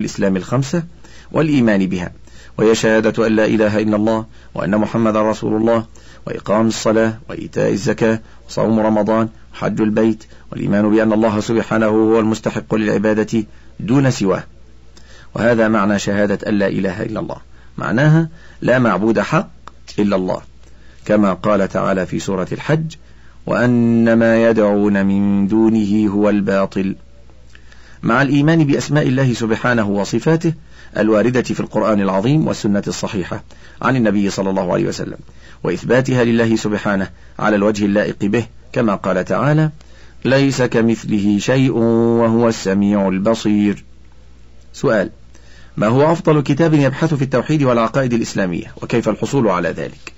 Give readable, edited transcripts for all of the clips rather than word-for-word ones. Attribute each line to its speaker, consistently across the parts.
Speaker 1: الإسلام الخمسة والإيمان بها، وهي شهادة أن لا إله إلا الله وأن محمد رسول الله، وإقام الصلاة وإيتاء الزكاة وصوم رمضان وحج البيت، والإيمان بأن الله سبحانه هو المستحق للعبادة دون سواه. وهذا معنى شهادة أن لا إله إلا الله، معناها لا معبود حق إلا الله، كما قال تعالى في سورة الحج: وأن ما يدعون من دونه هو الباطل. مع الإيمان بأسماء الله سبحانه وصفاته الواردة في القرآن العظيم والسنة الصحيحة عن النبي صلى الله عليه وسلم، وإثباتها لله سبحانه على الوجه اللائق به، كما قال تعالى: ليس كمثله شيء وهو السميع البصير. سؤال: ما هو أفضل كتاب يبحث في التوحيد والعقائد الإسلامية، وكيف الحصول على ذلك؟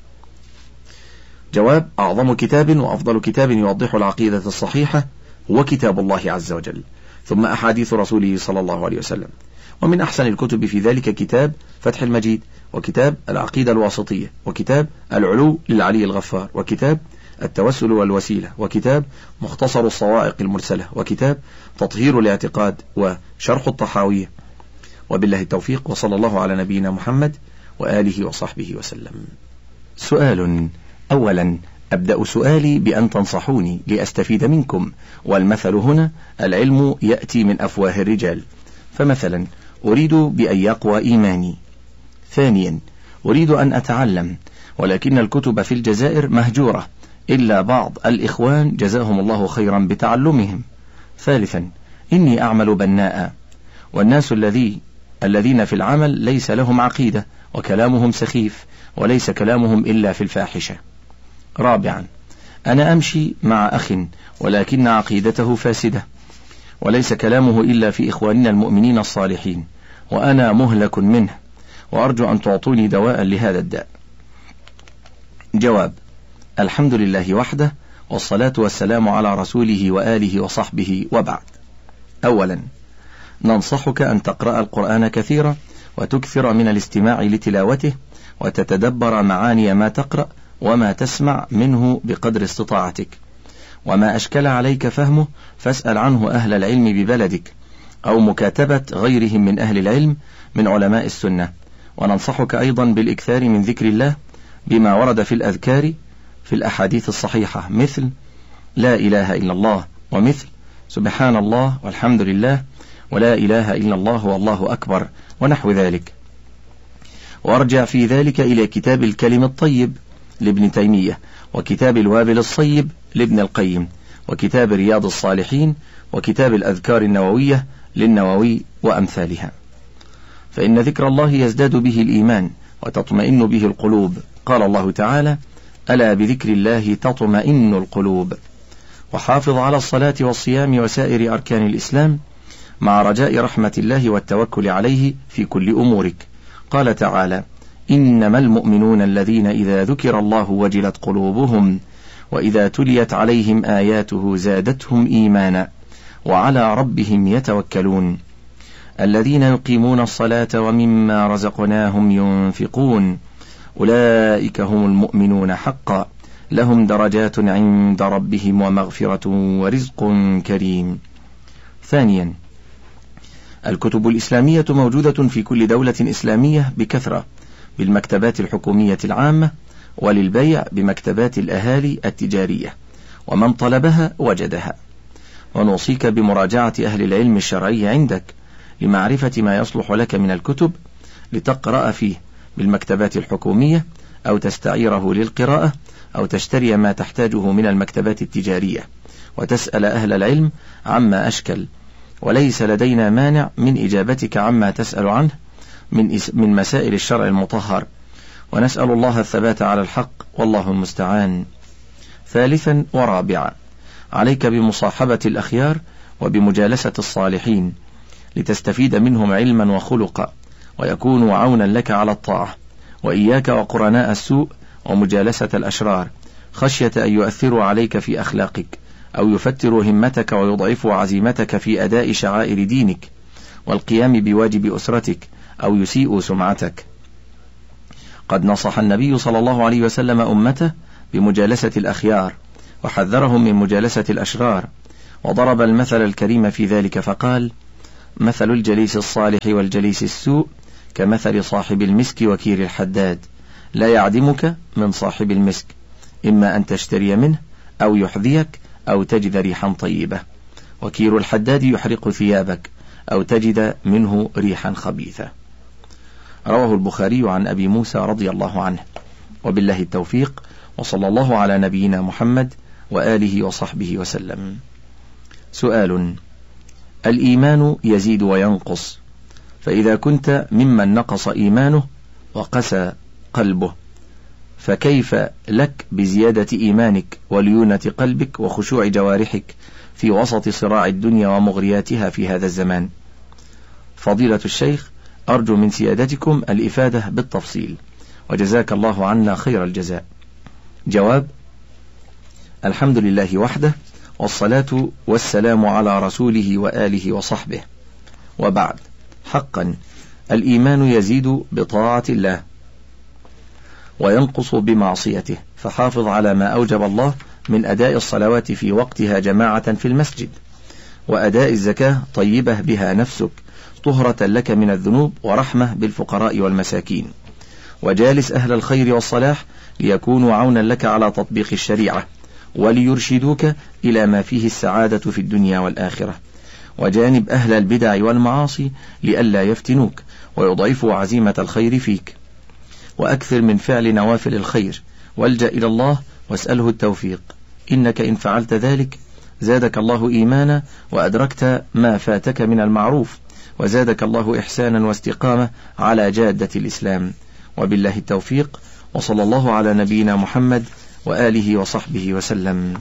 Speaker 1: جواب: أعظم كتاب وأفضل كتاب يوضح العقيدة الصحيحة هو كتاب الله عز وجل، ثم أحاديث رسوله صلى الله عليه وسلم. ومن أحسن الكتب في ذلك كتاب فتح المجيد، وكتاب العقيدة الواسطية، وكتاب العلو للعلي الغفار، وكتاب التوسل والوسيلة، وكتاب مختصر الصواعق المرسلة، وكتاب تطهير الاعتقاد، وشرح الطحاوية. وبالله التوفيق، وصلى الله على نبينا محمد وآله وصحبه وسلم.
Speaker 2: سؤال: أولا أبدأ سؤالي بأن تنصحوني لأستفيد منكم، والمثل هنا العلم يأتي من أفواه الرجال، فمثلا أريد بأن يقوى إيماني. ثانيا أريد أن أتعلم، ولكن الكتب في الجزائر مهجورة إلا بعض الإخوان جزاهم الله خيرا بتعلمهم. ثالثا إني أعمل بناء، والناس الذين في العمل ليس لهم عقيدة، وكلامهم سخيف، وليس كلامهم إلا في الفاحشة. رابعا أنا أمشي مع أخ ولكن عقيدته فاسدة، وليس كلامه إلا في إخواننا المؤمنين الصالحين، وأنا مهلك منه، وأرجو أن تعطوني دواء لهذا الداء. جواب: الحمد لله وحده، والصلاة والسلام على رسوله وآله وصحبه، وبعد. أولا ننصحك أن تقرأ القرآن كثيرا، وتكثر من الاستماع لتلاوته، وتتدبر معاني ما تقرأ وما تسمع منه بقدر استطاعتك، وما أشكل عليك فهمه فاسأل عنه أهل العلم ببلدك، أو مكاتبة غيرهم من أهل العلم من علماء السنة. وننصحك أيضا بالإكثار من ذكر الله بما ورد في الأذكار في الأحاديث الصحيحة، مثل لا إله إلا الله، ومثل سبحان الله والحمد لله ولا إله إلا الله والله أكبر، ونحو ذلك. وارجع في ذلك إلى كتاب الكلم الطيب لابن تيمية، وكتاب الوابل الصيب لابن القيم، وكتاب رياض الصالحين، وكتاب الأذكار النووية للنووي وأمثالها، فإن ذكر الله يزداد به الإيمان وتطمئن به القلوب. قال الله تعالى: ألا بذكر الله تطمئن القلوب. وحافظ على الصلاة والصيام وسائر أركان الإسلام مع رجاء رحمة الله والتوكل عليه في كل أمورك. قال تعالى: إنما المؤمنون الذين إذا ذكر الله وجلت قلوبهم وإذا تليت عليهم آياته زادتهم إيمانا وعلى ربهم يتوكلون الذين يقيمون الصلاة ومما رزقناهم ينفقون أولئك هم المؤمنون حقا لهم درجات عند ربهم ومغفرة ورزق كريم. ثانيا الكتب الإسلامية موجودة في كل دولة إسلامية بكثرة بالمكتبات الحكومية العامة، وللبيع بمكتبات الأهالي التجارية، ومن طلبها وجدها. ونوصيك بمراجعة أهل العلم الشرعي عندك لمعرفة ما يصلح لك من الكتب لتقرأ فيه بالمكتبات الحكومية، أو تستعيره للقراءة، أو تشتري ما تحتاجه من المكتبات التجارية، وتسأل أهل العلم عما أشكل. وليس لدينا مانع من إجابتك عما تسأل عنه من مسائل الشرع المطهر، ونسأل الله الثبات على الحق، والله المستعان. ثالثا ورابعا عليك بمصاحبة الأخيار وبمجالسة الصالحين لتستفيد منهم علما وخلقا، ويكونوا عونا لك على الطاعة، وإياك وقرناء السوء ومجالسة الأشرار، خشية أن يؤثروا عليك في أخلاقك، أو يفتروا همتك ويضعفوا عزيمتك في أداء شعائر دينك والقيام بواجب أسرتك، أو يسيئوا سمعتك. قد نصح النبي صلى الله عليه وسلم أمته بمجالسة الأخيار، وحذرهم من مجالسة الأشرار، وضرب المثل الكريم في ذلك فقال: مثل الجليس الصالح والجليس السوء كمثل صاحب المسك وكير الحداد، لا يعدمك من صاحب المسك، إما أن تشتري منه أو يحذيك أو تجد ريحا طيبة، وكير الحداد يحرق ثيابك أو تجد منه ريحا خبيثة. رواه البخاري عن أبي موسى رضي الله عنه. وبالله التوفيق، وصلى الله على نبينا محمد وآله وصحبه وسلم. سؤال: الإيمان يزيد وينقص، فإذا كنت ممن نقص إيمانه وقسى قلبه، فكيف لك بزيادة إيمانك وليونة قلبك وخشوع جوارحك في وسط صراع الدنيا ومغرياتها في هذا الزمان؟ فضيلة الشيخ، أرجو من سيادتكم الإفادة بالتفصيل، وجزاك الله عنا خير الجزاء. جواب: الحمد لله وحده، والصلاة والسلام على رسوله وآله وصحبه، وبعد. حقا الإيمان يزيد بطاعة الله وينقص بمعصيته، فحافظ على ما أوجب الله من أداء الصلوات في وقتها جماعة في المسجد، وأداء الزكاة طيبة بها نفسك طهرة لك من الذنوب ورحمة بالفقراء والمساكين، وجالس أهل الخير والصلاح ليكونوا عونا لك على تطبيق الشريعة وليرشدوك إلى ما فيه السعادة في الدنيا والآخرة، وجانب أهل البدع والمعاصي لئلا يفتنوك ويضعفوا عزيمة الخير فيك، وأكثر من فعل نوافل الخير، والجأ إلى الله واسأله التوفيق، إنك إن فعلت ذلك زادك الله إيمانا وأدركت ما فاتك من المعروف، وزادك الله إحسانا واستقامة على جادة الإسلام. وبالله التوفيق، وصلى الله على نبينا محمد وآله وصحبه وسلم.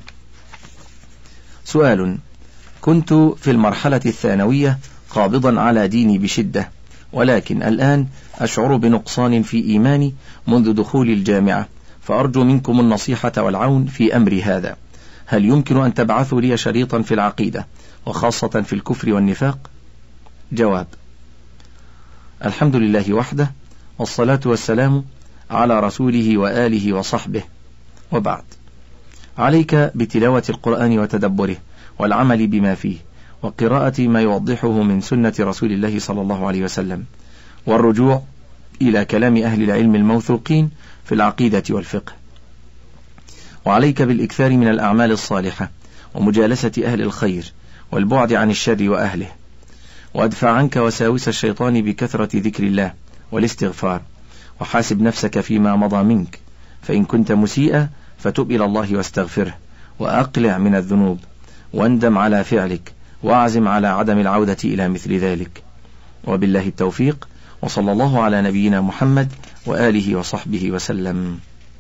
Speaker 2: سؤال: كنت في المرحلة الثانوية قابضا على ديني بشدة، ولكن الآن أشعر بنقصان في إيماني منذ دخول الجامعة، فأرجو منكم النصيحة والعون في أمري هذا. هل يمكن أن تبعثوا لي شريطا في العقيدة، وخاصة في الكفر والنفاق؟ جواب: الحمد لله وحده، والصلاة والسلام على رسوله وآله وصحبه، وبعد. عليك بتلاوة القرآن وتدبره والعمل بما فيه، وقراءة ما يوضحه من سنة رسول الله صلى الله عليه وسلم، والرجوع إلى كلام أهل العلم الموثوقين في العقيدة والفقه. وعليك بالإكثار من الأعمال الصالحة ومجالسة أهل الخير والبعد عن الشر وأهله، وادفع عنك وساوس الشيطان بكثرة ذكر الله والاستغفار، وحاسب نفسك فيما مضى منك، فإن كنت مسيئا فتب إلى الله واستغفره، وأقلع من الذنوب، واندم على فعلك، واعزم على عدم العودة إلى مثل ذلك. وبالله التوفيق، وصلى الله على نبينا محمد وآله وصحبه وسلم.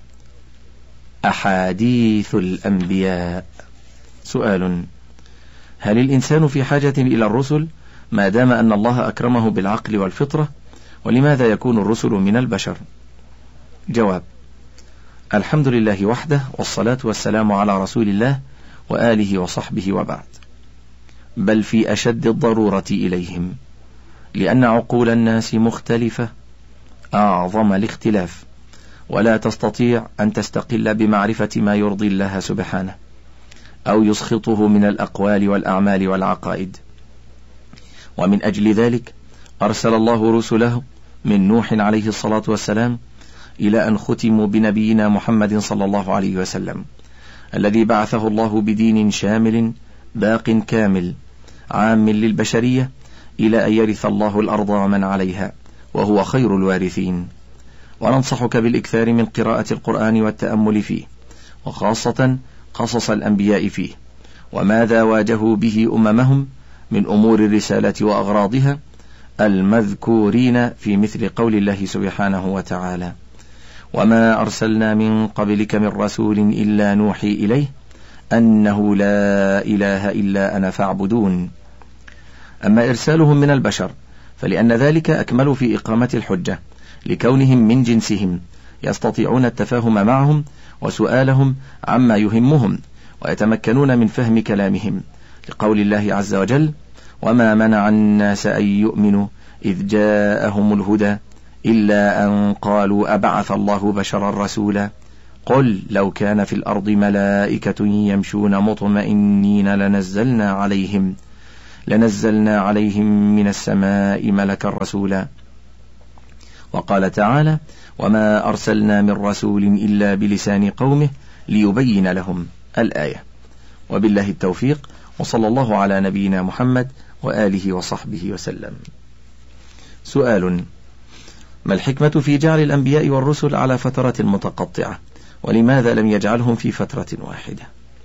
Speaker 2: أحاديث الأنبياء. سؤال: هل الإنسان في حاجة إلى الرسل ما دام أن الله أكرمه بالعقل والفطرة، ولماذا يكون الرسل من البشر؟ جواب: الحمد لله وحده، والصلاة والسلام على رسول الله وآله وصحبه، وبعد. بل في أشد الضرورة إليهم، لأن عقول الناس مختلفة أعظم الاختلاف، ولا تستطيع أن تستقل بمعرفة ما يرضي الله سبحانه أو يسخطه من الأقوال والأعمال والعقائد. ومن أجل ذلك أرسل الله رسله من نوح عليه الصلاة والسلام إلى أن ختموا بنبينا محمد صلى الله عليه وسلم، الذي بعثه الله بدين شامل باق كامل عام للبشرية، إلى أن يرث الله الأرض ومن عليها، وهو خير الوارثين. وننصحك بالإكثار من قراءة القرآن والتأمل فيه، وخاصة قصص الأنبياء فيه، وماذا واجهوا به أممهم من أمور الرسالة وأغراضها المذكورين في مثل قول الله سبحانه وتعالى: وما أرسلنا من قبلك من رسول إلا نوحي إليه أنه لا إله إلا أنا فاعبدون. أما إرسالهم من البشر فلأن ذلك أكمل في إقامة الحجة، لكونهم من جنسهم يستطيعون التفاهم معهم وسؤالهم عما يهمهم، ويتمكنون من فهم كلامهم، لقول الله عز وجل: وما منع الناس أن يؤمنوا إذ جاءهم الهدى إلا أن قالوا أبعث الله بشرا رسولا قل لو كان في الأرض ملائكة يمشون مطمئنين
Speaker 1: لنزلنا عليهم من السماء ملكا رسولا. وقال تعالى: وما أرسلنا من رسول إلا بلسان قومه ليبين لهم، الآية. وبالله التوفيق، وصلى الله على نبينا محمد وآله وصحبه وسلم. سؤال: ما الحكمة في جعل الأنبياء والرسل على فترات متقطعة، ولماذا لم يجعلهم في فترة واحدة؟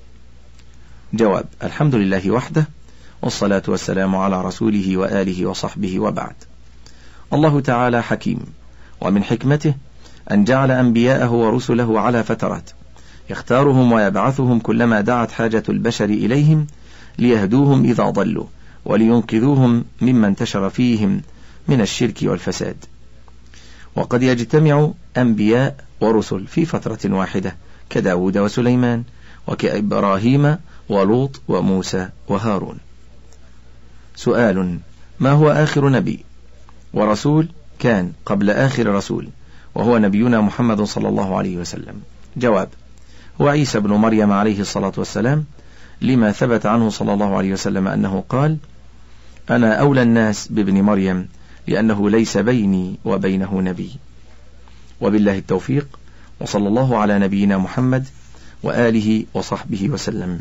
Speaker 1: جواب: الحمد لله وحده، والصلاة والسلام على رسوله وآله وصحبه، وبعد. الله تعالى حكيم، ومن حكمته أن جعل أنبياءه ورسله على فترات، يختارهم ويبعثهم كلما دعت حاجة البشر إليهم ليهدوهم إذا ضلوا، ولينقذوهم مما انتشر فيهم من الشرك والفساد. وقد يجتمع أنبياء ورسل في فترة واحدة كداود وسليمان، وكإبراهيم ولوط وموسى وهارون. سؤال: ما هو آخر نبي ورسول كان قبل آخر رسول وهو نبينا محمد صلى الله عليه وسلم؟ جواب: هو عيسى بن مريم عليه الصلاة والسلام، لما ثبت عنه صلى الله عليه وسلم أنه قال: أنا أولى الناس بابن مريم لأنه ليس بيني وبينه نبي. وبالله التوفيق، وصلى الله على نبينا محمد وآله وصحبه وسلم.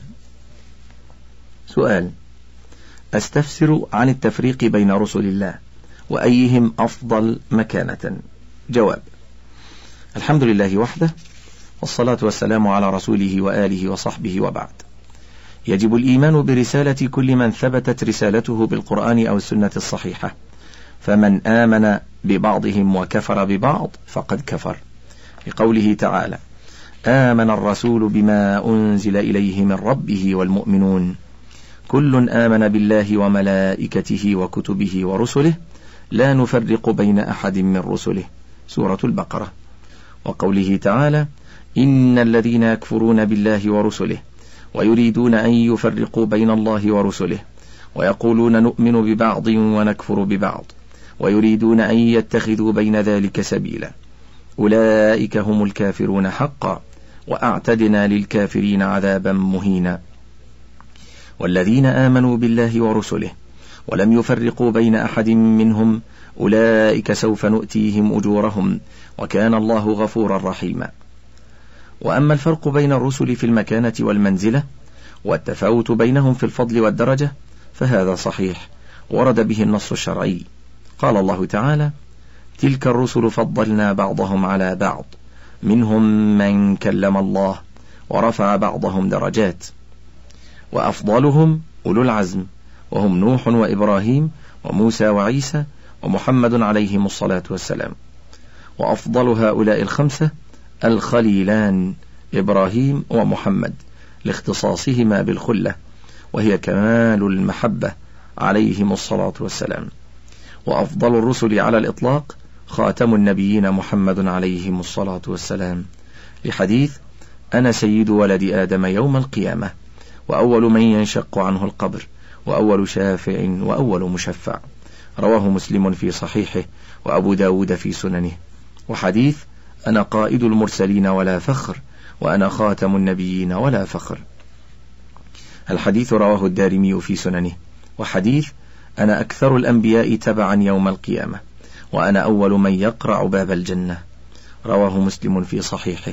Speaker 1: سؤال: أستفسر عن التفريق بين رسل الله، وأيهم أفضل مكانة؟ جواب: الحمد لله وحده، والصلاة والسلام على رسوله وآله وصحبه، وبعد. يجب الإيمان برسالة كل من ثبتت رسالته بالقرآن أو السنة الصحيحة، فمن آمن ببعضهم وكفر ببعض فقد كفر، لقوله تعالى: آمن الرسول بما أنزل إليه من ربه والمؤمنون كل آمن بالله وملائكته وكتبه ورسله لا نفرق بين أحد من رسله، سورة البقرة. وقوله تعالى: إن الذين يكفرون بالله ورسله ويريدون أن يفرقوا بين الله ورسله ويقولون نؤمن ببعض ونكفر ببعض ويريدون أن يتخذوا بين ذلك سبيلا أولئك هم الكافرون حقا وأعتدنا للكافرين عذابا مهينا. والذين آمنوا بالله ورسله ولم يفرقوا بين أحد منهم أولئك سوف نؤتيهم أجورهم وكان الله غفورا رحيما. وأما الفرق بين الرسل في المكانة والمنزلة والتفاوت بينهم في الفضل والدرجة فهذا صحيح، ورد به النص الشرعي. قال الله تعالى: تلك الرسل فضلنا بعضهم على بعض منهم من كلم الله ورفع بعضهم درجات، وأفضلهم أولو العزم وهم نوح وإبراهيم وموسى وعيسى ومحمد عليهم الصلاة والسلام. وأفضل هؤلاء الخمسة الخليلان إبراهيم ومحمد لاختصاصهما بالخلة، وهي كمال المحبة عليهم الصلاة والسلام. وأفضل الرسل على الإطلاق خاتم النبيين محمد عليهم الصلاة والسلام، لحديث: أنا سيد ولد آدم يوم القيامة وأول من ينشق عنه القبر وأول شافع وأول مشفع، رواه مسلم في صحيحه وأبو داود في سننه. وحديث: أنا قائد المرسلين ولا فخر وأنا خاتم النبيين ولا فخر، الحديث رواه الدارمي في سننه. وحديث: أنا أكثر الأنبياء تبعا يوم القيامة وأنا أول من يقرع باب الجنة، رواه مسلم في صحيحه.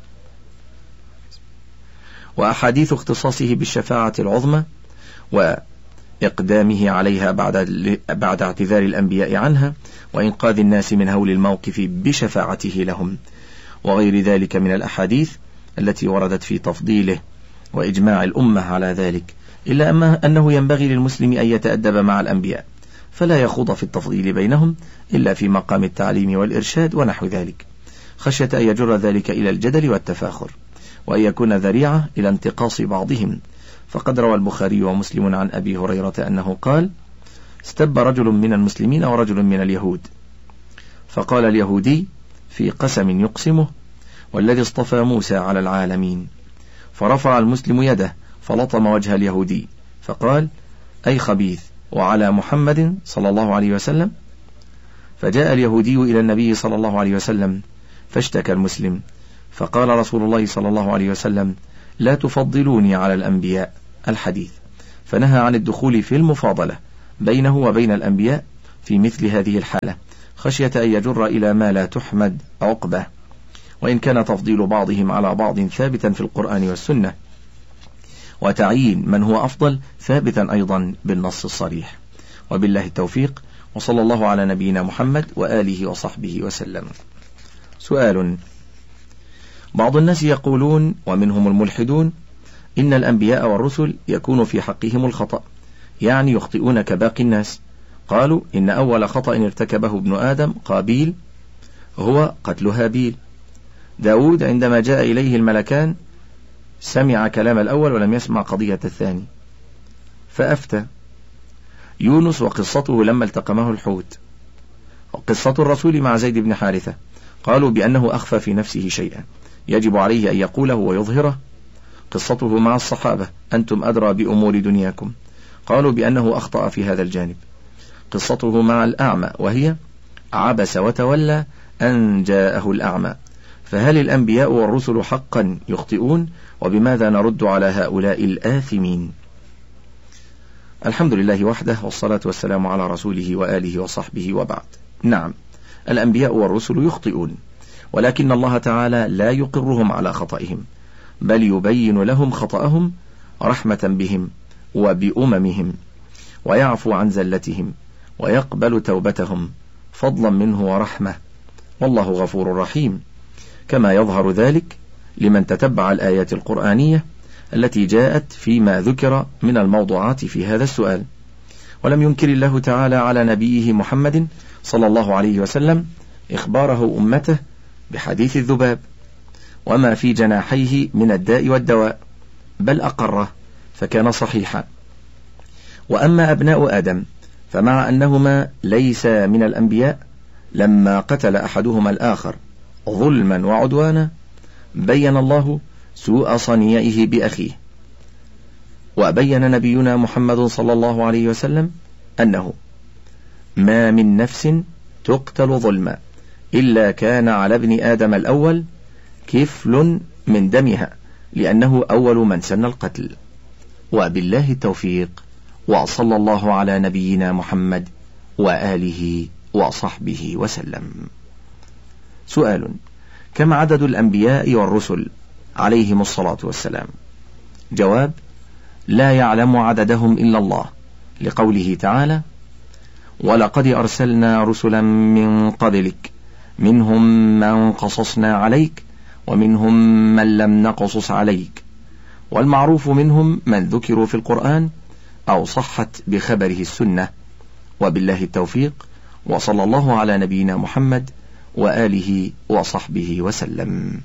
Speaker 1: وأحاديث اختصاصه بالشفاعة العظمى وإقدامه عليها بعد اعتذار الأنبياء عنها وإنقاذ الناس من هول الموقف بشفاعته لهم، وغير ذلك من الأحاديث التي وردت في تفضيله وإجماع الأمة على ذلك، إلا أنه ينبغي للمسلم أن يتأدب مع الأنبياء فلا يخوض في التفضيل بينهم إلا في مقام التعليم والإرشاد ونحو ذلك، خشية أن يجر ذلك إلى الجدل والتفاخر وأن يكون ذريعة إلى انتقاص بعضهم. فقد روى البخاري ومسلم عن أبي هريرة أنه قال: استب رجل من المسلمين ورجل من اليهود، فقال اليهودي في قسم يقسمه: والذي اصطفى موسى على العالمين، فرفع المسلم يده فلطم وجه اليهودي فقال: أي خبيث، وعلى محمد صلى الله عليه وسلم. فجاء اليهودي إلى النبي صلى الله عليه وسلم فاشتكى المسلم، فقال رسول الله صلى الله عليه وسلم: لا تفضلوني على الأنبياء، الحديث. فنهى عن الدخول في المفاضلة بينه وبين الأنبياء في مثل هذه الحالة، خشية أن يجر إلى ما لا تحمد عقبه، وإن كان تفضيل بعضهم على بعض ثابتا في القرآن والسنة، وتعيين من هو أفضل ثابتا أيضا بالنص الصريح. وبالله التوفيق، وصلى الله على نبينا محمد وآله وصحبه وسلم. سؤال: بعض الناس يقولون ومنهم الملحدون إن الأنبياء والرسل يكون في حقهم الخطأ، يعني يخطئون كباقي الناس. قالوا إن أول خطأ ارتكبه ابن آدم قابيل هو قتل هابيل. داود عندما جاء إليه الملكان سمع كلام الأول ولم يسمع قضية الثاني فأفتى. يونس وقصته لما التقمه الحوت. وقصة الرسول مع زيد بن حارثة قالوا بأنه أخفى في نفسه شيئا يجب عليه أن يقوله ويظهره. قصته مع الصحابة أنتم أدرى بأمور دنياكم، قالوا بأنه أخطأ في هذا الجانب. قصته مع الأعمى وهي عبس وتولى أن جاءه الأعمى. فهل الأنبياء والرسل حقا يخطئون؟ وبماذا نرد على هؤلاء الآثمين؟ الحمد لله وحده، والصلاة والسلام على رسوله وآله وصحبه وبعد. نعم، الأنبياء والرسل يخطئون، ولكن الله تعالى لا يقرهم على خطئهم، بل يبين لهم خطأهم رحمة بهم وبأممهم، ويعفو عن زلتهم ويقبل توبتهم فضلا منه ورحمة، والله غفور رحيم، كما يظهر ذلك لمن تتبع الآيات القرآنية التي جاءت فيما ذكر من الموضوعات في هذا السؤال. ولم ينكر الله تعالى على نبيه محمد صلى الله عليه وسلم إخباره أمته بحديث الذباب وما في جناحيه من الداء والدواء، بل أقره فكان صحيحا. وأما أبناء آدم فمع أنهما ليس من الأنبياء، لما قتل أحدهما الآخر ظلما وعدوانا بين الله سوء صنيعه بأخيه. وبين نبينا محمد صلى الله عليه وسلم أنه ما من نفس تقتل ظلما إلا كان على ابن آدم الأول كفل من دمها، لأنه أول من سن القتل. وبالله التوفيق، وصلى الله على نبينا محمد وآله وصحبه وسلم. سؤال: كم عدد الأنبياء والرسل عليهم الصلاة والسلام؟ جواب: لا يعلم عددهم إلا الله، لقوله تعالى: ولقد أرسلنا رسلا من قبلك منهم من قصصنا عليك ومنهم من لم نقصص عليك، والمعروف منهم من ذكروا في القرآن أو صحت بخبره السنة. وبالله التوفيق، وصلى الله على نبينا محمد وآله وصحبه وسلم.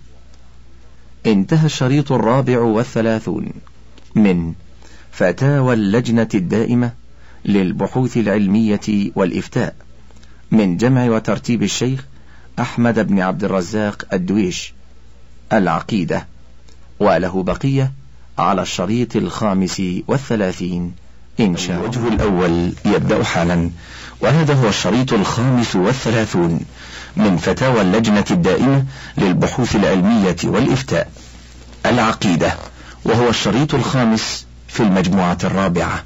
Speaker 1: انتهى الشريط 34 من فتاوى اللجنة الدائمة للبحوث العلمية والإفتاء من جمع وترتيب الشيخ أحمد بن عبد الرزاق الدويش، العقيدة، وله بقية على الشريط 35 إن شاء الله. الوجه الأول يبدأ حالا، وهذا هو الشريط 35 من فتاوى اللجنة الدائمة للبحوث العلمية والإفتاء، العقيدة، وهو الشريط 5 في المجموعة 4.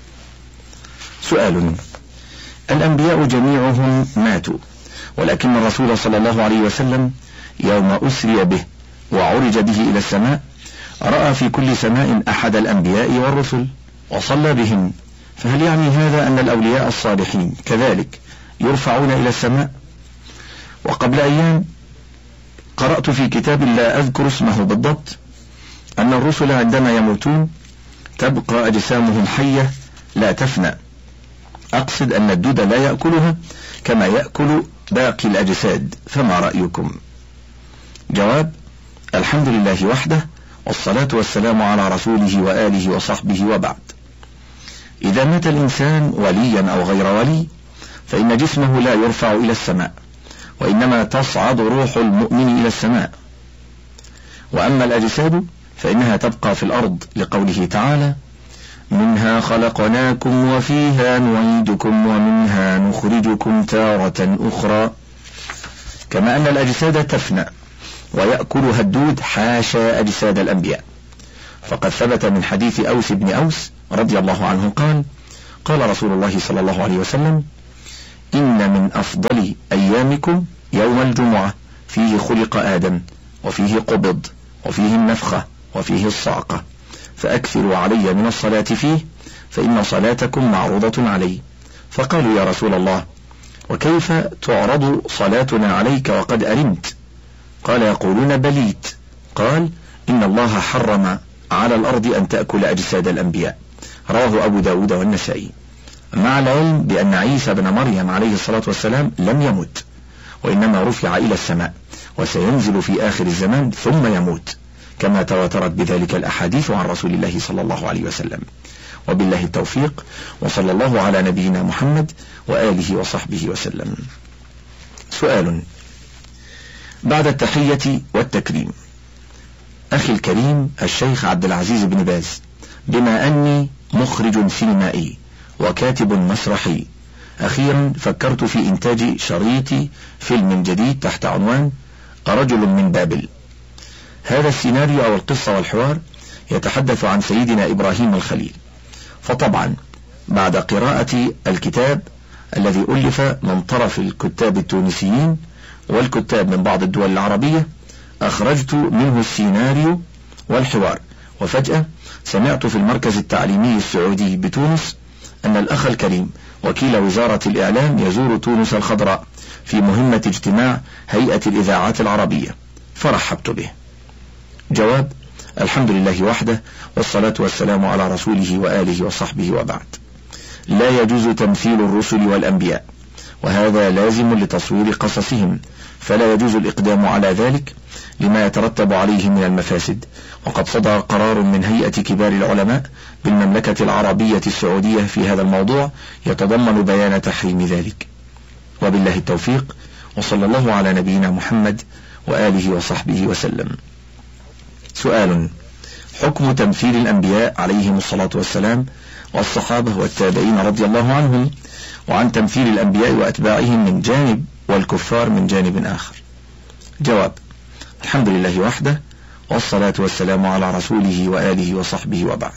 Speaker 1: سؤال: الأنبياء جميعهم ماتوا، ولكن الرسول صلى الله عليه وسلم يوم أسري به وعرج به إلى السماء رأى في كل سماء أحد الأنبياء والرسل وصلى بهم، فهل يعني هذا أن الأولياء الصالحين كذلك يرفعون إلى السماء؟ وقبل أيام قرأت في كتاب لا أذكر اسمه بالضبط أن الرسل عندما يموتون تبقى أجسامهم حية لا تفنى، أقصد أن الدود لا يأكلها كما يأكل باقي الأجساد، فما رأيكم؟ جواب: الحمد لله وحده، والصلاة والسلام على رسوله وآله وصحبه وبعد. إذا مات الإنسان وليا أو غير ولي فإن جسمه لا يرفع إلى السماء، وإنما تصعد روح المؤمن إلى السماء. وأما الأجساد فإنها تبقى في الأرض، لقوله تعالى: منها خلقناكم وفيها نعيدكم ومنها نخرجكم تارة أخرى. كما أن الأجساد تفنى ويأكلها الدود حاشا أجساد الأنبياء، فقد ثبت من حديث أوس بن أوس رضي الله عنه قال: قال رسول الله صلى الله عليه وسلم: إن من أفضل أيامكم يوم الجمعة، فيه خلق آدم، وفيه قبض، وفيه النفخة، وفيه الصعقة، فأكثروا علي من الصلاة فيه، فإن صلاتكم معروضة علي. فقالوا: يا رسول الله، وكيف تعرض صلاتنا عليك وقد أرمت؟ قال: يقولون بليت. قال: إن الله حرم على الأرض أن تأكل أجساد الأنبياء. رواه أبو داود والنسائي. مع العلم بأن عيسى بن مريم عليه الصلاة والسلام لم يمت، وإنما رفع إلى السماء، وسينزل في آخر الزمان ثم يموت، كما تواترت بذلك الأحاديث عن رسول الله صلى الله عليه وسلم. وبالله التوفيق، وصلى الله على نبينا محمد وآله وصحبه وسلم. سؤال: بعد التحية والتكريم، أخي الكريم الشيخ عبد العزيز بن باز، بما أني مخرج سينمائي وكاتب مسرحي، أخيرا فكرت في إنتاج شريط فيلم جديد تحت عنوان رجل من بابل. هذا السيناريو أو القصة والحوار يتحدث عن سيدنا إبراهيم الخليل. فطبعا بعد قراءة الكتاب الذي ألف من طرف الكتاب التونسيين والكتاب من بعض الدول العربية، أخرجت منه السيناريو والحوار. وفجأة سمعت في المركز التعليمي السعودي بتونس أن الأخ الكريم وكيل وزارة الإعلام يزور تونس الخضراء في مهمة اجتماع هيئة الإذاعات العربية، فرحبت به. جواب: الحمد لله وحده، والصلاة والسلام على رسوله وآله وصحبه، وبعد. لا يجوز تمثيل الرسل والأنبياء، وهذا لازم لتصوير قصصهم، فلا يجوز الإقدام على ذلك لما يترتب عليه من المفاسد. وقد صدر قرار من هيئة كبار العلماء بالمملكة العربية السعودية في هذا الموضوع يتضمن بيان تحريم ذلك. وبالله التوفيق، وصلى الله على نبينا محمد وآله وصحبه وسلم. سؤال: حكم تمثيل الأنبياء عليهم الصلاة والسلام والصحابة والتابعين رضي الله عنهم، وعن تمثيل الأنبياء وأتباعهم من جانب والكفار من جانب آخر. جواب: الحمد لله وحده، والصلاة والسلام على رسوله وآله وصحبه، وبعد.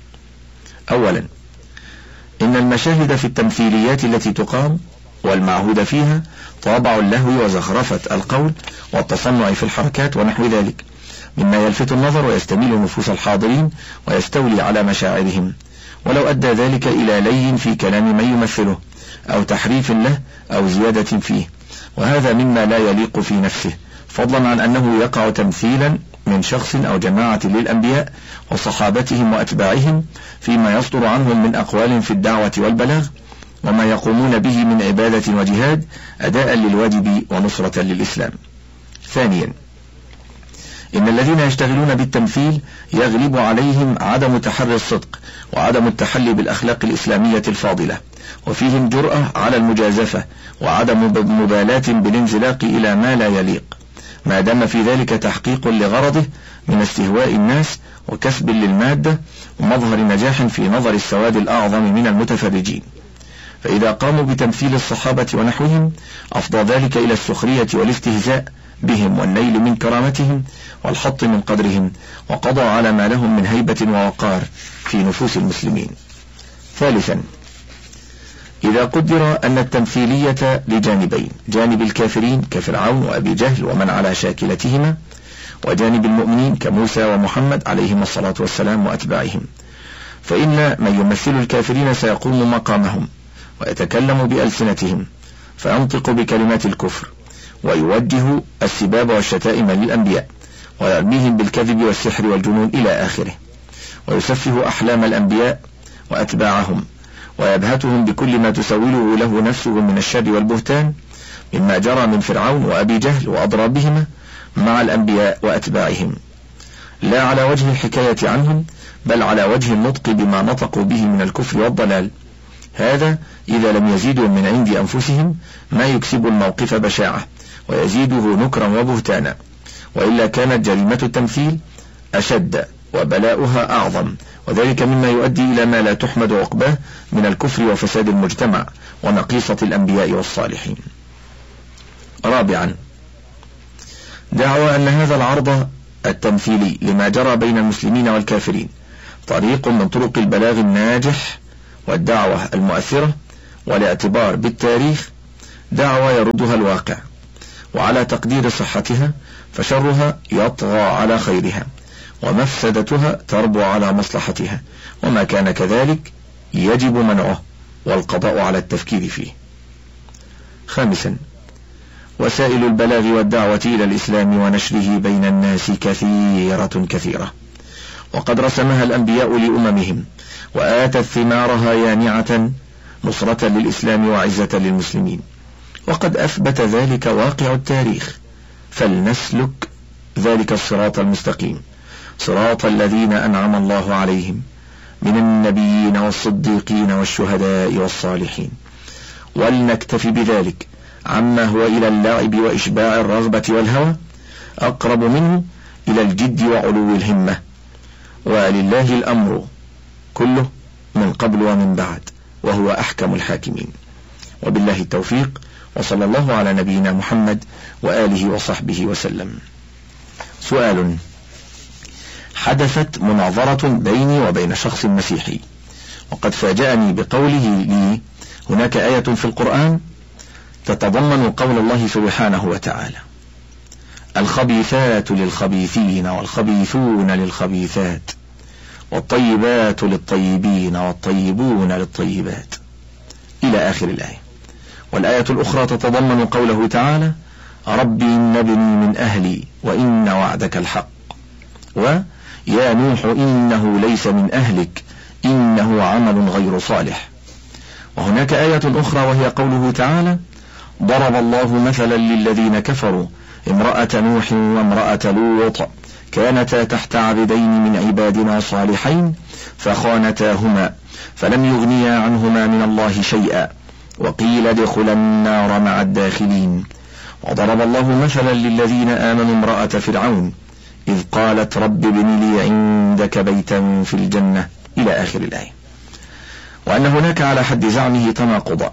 Speaker 1: أولا، إن المشاهد في التمثيليات التي تقام والمعهود فيها طابع اللهو وزخرفة القول والتصنع في الحركات ونحو ذلك، مما يلفت النظر ويستميل نفوس الحاضرين ويستولي على مشاعرهم، ولو أدى ذلك إلى لي في كلام من يمثله أو تحريف له أو زيادة فيه، وهذا مما لا يليق في نفسه، فضلا عن أنه يقع تمثيلا من شخص أو جماعة للأنبياء وصحابتهم وأتباعهم فيما يصدر عنهم من أقوال في الدعوة والبلاغ، وما يقومون به من عبادة وجهاد أداء للواجب ونصرة للإسلام. ثانيا، إن الذين يشتغلون بالتمثيل يغلب عليهم عدم تحري الصدق وعدم التحلي بالأخلاق الإسلامية الفاضلة، وفيهم جرأة على المجازفة وعدم مبالاة بالانزلاق إلى ما لا يليق، ما دام في ذلك تحقيق لغرضه من استهواء الناس وكسب للمادة ومظهر نجاح في نظر السواد الأعظم من المتفرجين. فإذا قاموا بتمثيل الصحابة ونحوهم أفضى ذلك إلى السخرية والاستهزاء بهم والنيل من كرامتهم والحط من قدرهم، وقضى على ما لهم من هيبة ووقار في نفوس المسلمين. ثالثا، إذا قدر أن التمثيلية لجانبين، جانب الكافرين كفرعون وأبي جهل ومن على شاكلتهما، وجانب المؤمنين كموسى ومحمد عليهم الصلاة والسلام وأتباعهم، فإن من يمثل الكافرين سيقوم مقامهم ويتكلم بألسنتهم فينطق بكلمات الكفر ويوجه السباب والشتائم للأنبياء ويرميهم بالكذب والسحر والجنون إلى آخره، ويسفه أحلام الأنبياء وأتباعهم ويبهتهم بكل ما تسوله له نفسه من الشر والبهتان، مما جرى من فرعون وأبي جهل وأضرابهما مع الأنبياء وأتباعهم، لا على وجه الحكاية عنهم بل على وجه النطق بما نطقوا به من الكفر والضلال. هذا إذا لم يزيدوا من عند أنفسهم ما يكسب الموقف بشاعة ويزيده نكرا وبهتانا، وإلا كانت جريمة التمثيل أشد وبلاؤها أعظم، وذلك مما يؤدي إلى ما لا تحمد عقباه من الكفر وفساد المجتمع ونقيصة الأنبياء والصالحين. رابعا، دعوى أن هذا العرض التمثيلي لما جرى بين المسلمين والكافرين طريق من طرق البلاغ الناجح والدعوة المؤثرة، والاعتبار بالتاريخ دعوة يردها الواقع، وعلى تقدير صحتها فشرها يطغى على خيرها، ومفسدتها تربو على مصلحتها، وما كان كذلك يجب منعه والقضاء على التفكير فيه. 5. وسائل البلاغ والدعوة إلى الإسلام ونشره بين الناس كثيرة، وقد رسمها الأنبياء لأممهم وآتت ثمارها يانعة نصرة للإسلام وعزة للمسلمين، وقد أثبت ذلك واقع التاريخ، فلنسلك ذلك الصراط المستقيم، صراط الذين أنعم الله عليهم من النبيين والصديقين والشهداء والصالحين، ولنكتفي بذلك عما هو إلى اللعب وإشباع الرغبة والهوى أقرب منه إلى الجد وعلو الهمة، ولله الأمر كله من قبل ومن بعد، وهو أحكم الحاكمين. وبالله التوفيق، وصلى الله على نبينا محمد وآله وصحبه وسلم. سؤال: حدثت مناظرة بيني وبين شخص مسيحي، وقد فاجأني بقوله لي: هناك آية في القرآن تتضمن قول الله سبحانه وتعالى: الخبيثات للخبيثين والخبيثون للخبيثات والطيبات للطيبين والطيبون للطيبات، إلى آخر الآية. والآية الأخرى تتضمن قوله تعالى: ربي إن ابني من أهلي وإن وعدك الحق، ويا نوح إنه ليس من أهلك إنه عمل غير صالح. وهناك آية أخرى وهي قوله تعالى: ضرب الله مثلا للذين كفروا امرأة نوح وامرأة لوط كانتا تحت عبدين من عبادنا صالحين فخانتاهما فلم يغنيا عنهما من الله شيئا وقيل ادخلا النار مع الداخلين. وضرب الله مثلا للذين آمنوا امرأة فرعون إذ قالت رب ابن لي عندك بيتا في الجنة، إلى آخر الآية. وأن هناك على حد زعمه تناقضا،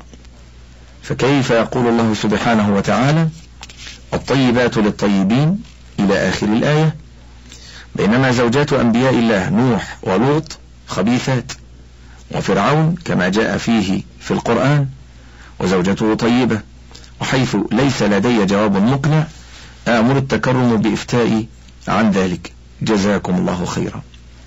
Speaker 1: فكيف يقول الله سبحانه وتعالى: الطيبات للطيبين، إلى آخر الآية، بينما زوجات أنبياء الله نوح ولوط خبيثات، وفرعون كما جاء فيه في القرآن وزوجته طيبة، وحيث ليس لدي جواب مقنع آمر التكرم بإفتائي عن ذلك، جزاكم الله خيرا.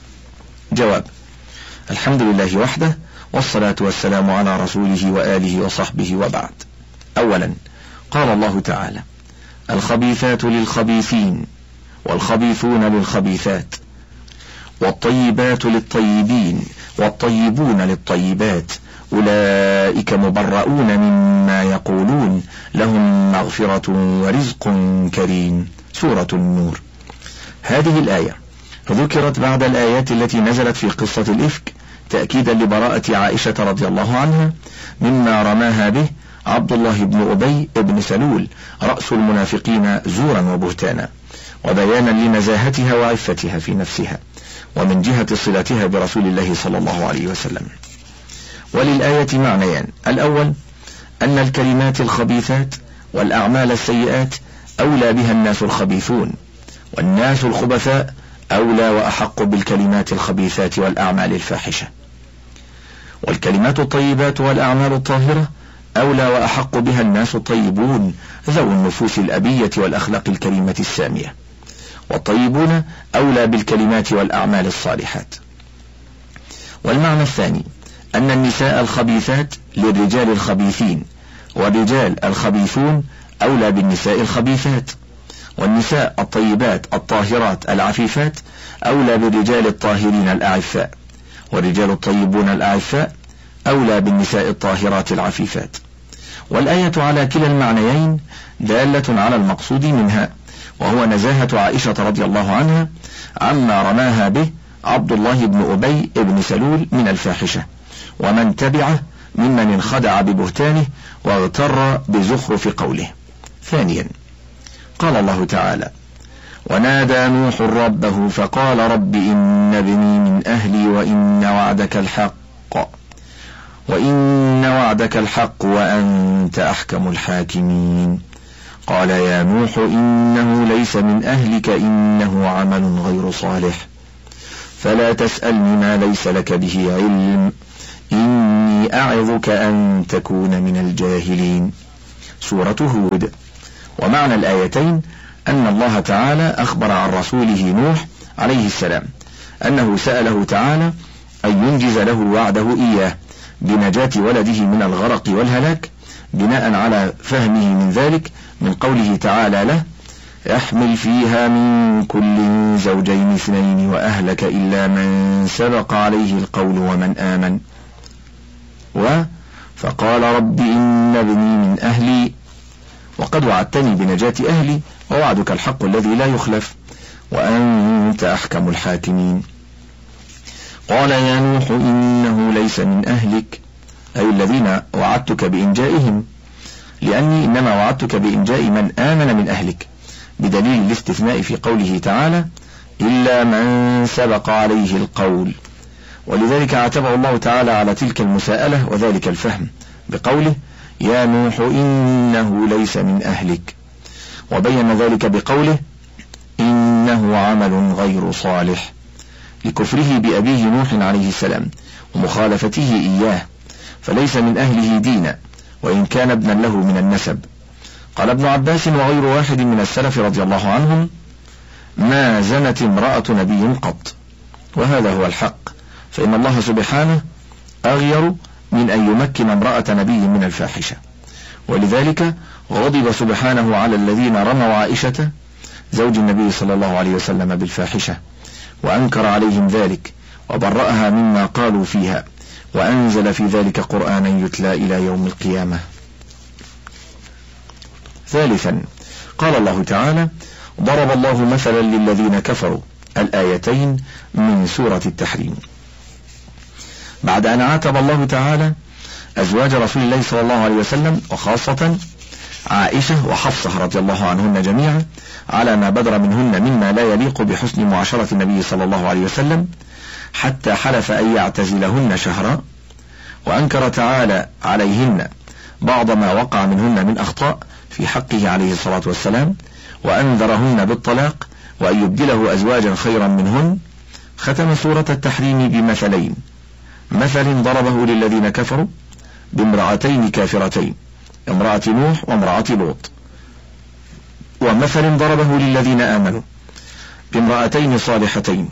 Speaker 1: جواب: الحمد لله وحده، والصلاة والسلام على رسوله وآله وصحبه، وبعد. أولا، قال الله تعالى: الخبيثات للخبيثين والخبيثون للخبيثات والطيبات للطيبين والطيبون للطيبات أولئك مبرؤون مما يقولون لهم مغفرة ورزق كريم. سورة النور. هذه الآية ذكرت بعد الآيات التي نزلت في قصة الإفك تأكيدا لبراءة عائشة رضي الله عنها مما رماها به عبد الله بن أبي بن سلول رأس المنافقين زورا وبهتانا، وبيانا لنزاهتها وعفتها في نفسها، ومن جهة صلتها برسول الله صلى الله عليه وسلم. وللآية معنيان: الأول أن الكلمات الخبيثات والأعمال السيئات أولى بها الناس الخبيثون، والناس الخبثاء أولى وأحق بالكلمات الخبيثات والأعمال الفاحشة. والكلمات الطيبات والأعمال الطاهرة أولى وأحق بها الناس الطيبون ذو النفوس الأبية والأخلاق الكريمة السامية. والطيبون أولى بالكلمات والأعمال الصالحات. والمعنى الثاني أن النساء الخبيثات للرجال الخبيثين، والرجال الخبيثون أولى بالنساء الخبيثات، والنساء الطيبات الطاهرات العفيفات أولى بالرجال الطاهرين الأعفاء، والرجال الطيبون الأعفاء أولى بالنساء الطاهرات العفيفات. والآية على كلا المعنيين دالة على المقصود منها، وهو نزاهة عائشة رضي الله عنها عما رماها به عبد الله بن أبي بن سلول من الفاحشة، ومن تبعه ممن انخدع ببهتانه واغتر بزخرف قوله. ثانيا، قال الله تعالى: ونادى نوح ربه فقال رب إن ابني من أهلي وإن وعدك الحق وأنت أحكم الحاكمين. قال يا نوح إنه ليس من أهلك إنه عمل غير صالح فلا تسألني ما ليس لك به علم، إني أعظك أن تكون من الجاهلين. سورة هود. ومعنى الآيتين أن الله تعالى أخبر عن رسوله نوح عليه السلام أنه سأله تعالى أن ينجز له وعده إياه بنجاة ولده من الغرق والهلاك، بناء على فهمه من ذلك من قوله تعالى له: احمل فيها من كل زوجين اثنين وأهلك إلا من سبق عليه القول ومن آمن. فقال: رب إن ابني من أهلي وقد وعدتني بنجاة أهلي ووعدك الحق الذي لا يخلف وأنت أحكم الحاكمين. قال: يا نوح إنه ليس من أهلك، أي الذين وعدتك بإنجائهم، لأني إنما وعدتك بإنجاء من آمن من أهلك، بدليل الاستثناء في قوله تعالى: إلا من سبق عليه القول. ولذلك عاتبه الله تعالى على تلك المساءلة وذلك الفهم بقوله: يا نوح إنه ليس من أهلك، وبين ذلك بقوله: إنه عمل غير صالح، لكفره بأبيه نوح عليه السلام ومخالفته إياه، فليس من أهله دينا وإن كان ابنا له من النسب. قال ابن عباس وغير واحد من السلف رضي الله عنهم: ما زنت امرأة نبي قط. وهذا هو الحق، فإن الله سبحانه أغير من أن يمكن امرأة نبي من الفاحشة، ولذلك غضب سبحانه على الذين رموا عائشة زوج النبي صلى الله عليه وسلم بالفاحشة، وأنكر عليهم ذلك وبرأها مما قالوا فيها، وأنزل في ذلك قرآنا يتلى إلى يوم القيامة. ثالثا، قال الله تعالى: ضرب الله مثلا للذين كفروا، الآيتين من سورة التحريم. بعد أن عاتب الله تعالى أزواج رسول الله صلى الله عليه وسلم وخاصة عائشة وحفصة رضي الله عنهن جميعا على ما بدر منهن مما لا يليق بحسن معاشرة النبي صلى الله عليه وسلم، حتى حلف أن يعتزلهن شهرا، وأنكر تعالى عليهن بعض ما وقع منهن من أخطاء في حقه عليه الصلاة والسلام، وأنذرهن بالطلاق وأن يبدله أزواجا خيرا منهن. ختم سورة التحريم بمثلين: مثل ضربه للذين كفروا بامرأتين كافرتين، امرأة نوح وامرأة لوط، ومثل ضربه للذين آمنوا بامرأتين صالحتين،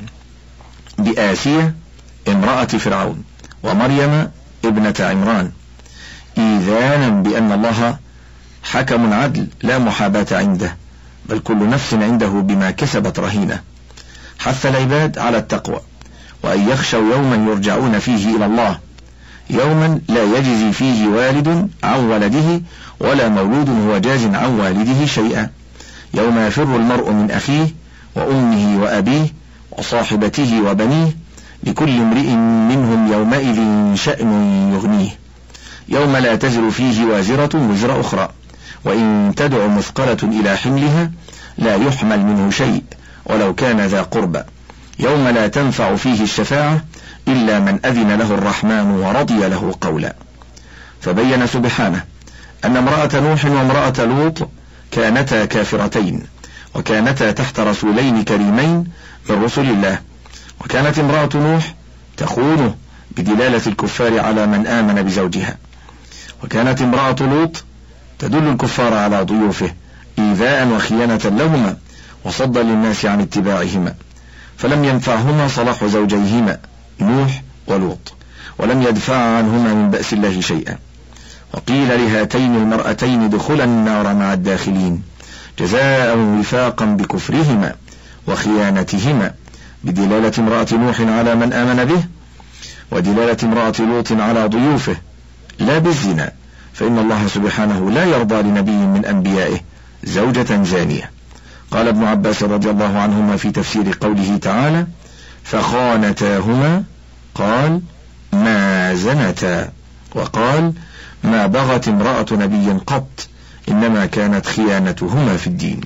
Speaker 1: بآسية امرأة فرعون ومريم ابنة عمران، إيذانا بأن الله حكم عدل لا محاباة عنده، بل كل نفس عنده بما كسبت رهينة. حث العباد على التقوى، وأن يخشوا يوما يرجعون فيه إلى الله، يوما لا يجزي فيه والد عن ولده ولا مولود هو جاز عن والده شيئا، يوم يفر المرء من أخيه وأمه وأبيه وصاحبته وبنيه، لكل امرئ منهم يومئذ شأن يغنيه، يوم لا تزر فيه وازرة وزر أخرى، وإن تدع مثقلة إلى حملها لا يحمل منه شيء ولو كان ذا قربى، يوم لا تنفع فيه الشفاعة إلا من أذن له الرحمن ورضي له قولا. فبين سبحانه أن امرأة نوح وامرأة لوط كانتا كافرتين، وكانتا تحت رسولين كريمين من رسل الله، وكانت امرأة نوح تخونه بدلالة الكفار على من آمن بزوجها، وكانت امرأة لوط تدل الكفار على ضيوفه إيذاء وخيانة لهما وصدا للناس عن اتباعهما، فلم ينفعهما صلاح زوجيهما نوح ولوط، ولم يدفع عنهما من بأس الله شيئا. وقيل لهاتين المرأتين ادخلا النار مع الداخلين جزاء وفاقا بكفرهما وخيانتهما، بدلالة امرأة نوح على من آمن به، ودلالة امرأة لوط على ضيوفه، لا بالزنا، فإن الله سبحانه لا يرضى لنبي من أنبيائه زوجة زانية. قال ابن عباس رضي الله عنهما في تفسير قوله تعالى: فخانتاهما، قال: ما زنتا، وقال: ما بغت امرأة نبي قط، إنما كانت خيانتهما في الدين.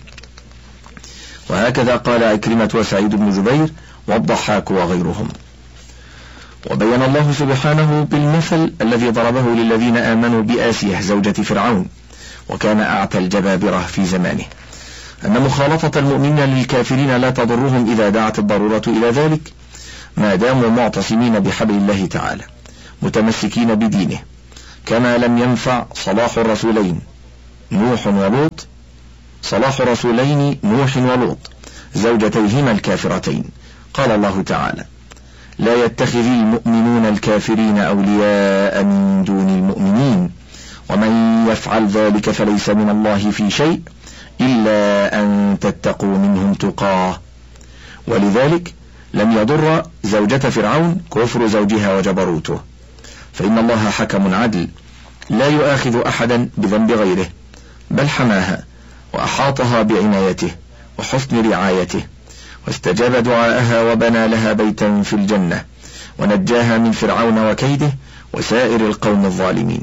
Speaker 1: وهكذا قال عكرمة وسعيد بن جبير والضحاك وغيرهم. وبين الله سبحانه بالمثل الذي ضربه للذين آمنوا بآسية زوجة فرعون، وكان أعتى الجبابرة في زمانه، أن مخالطة المؤمنين للكافرين لا تضرهم إذا دعت الضرورة إلى ذلك، ما داموا معتصمين بحبل الله تعالى متمسكين بدينه، كما لم ينفع صلاح رسولين نوح ولوط زوجتيهما الكافرتين. قال الله تعالى: لا يتخذ المؤمنون الكافرين أولياء من دون المؤمنين ومن يفعل ذلك فليس من الله في شيء إلا أن تتقوا منهم تقاه. ولذلك لم يضر زوجة فرعون كفر زوجها وجبروته، فإن الله حكم عدل لا يؤاخذ أحدا بذنب غيره، بل حماها وأحاطها بعنايته وحسن رعايته، واستجاب دعاءها وبنى لها بيتا في الجنة، ونجاها من فرعون وكيده وسائر القوم الظالمين.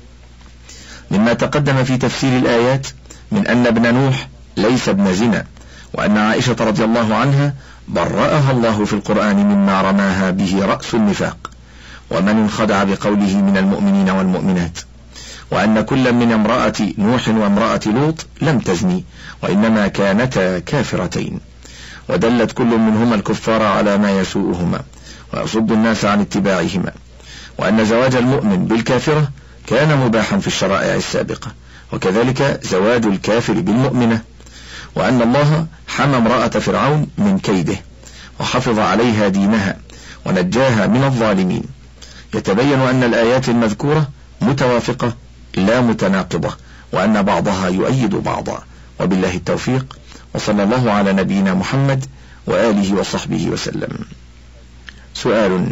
Speaker 1: مما تقدم في تفسير الآيات من أن ابن نوح ليس ابن زنا، وأن عائشة رضي الله عنها برأها الله في القرآن مما رماها به رأس النفاق ومن انخدع بقوله من المؤمنين والمؤمنات، وأن كل من امرأة نوح وامرأة لوط لم تزني وإنما كانتا كافرتين، ودلت كل منهما الكفار على ما يسوءهما ويصد الناس عن اتباعهما، وأن زواج المؤمن بالكافرة كان مباحا في الشرائع السابقة، وكذلك زواج الكافر بالمؤمنة، وأن الله حمى امرأة فرعون من كيده وحفظ عليها دينها ونجاها من الظالمين. يتبين أن الآيات المذكورة متوافقة لا متناقضة، وأن بعضها يؤيد بعضا، وبالله التوفيق، وصلى الله على نبينا محمد وآله وصحبه وسلم. سؤال: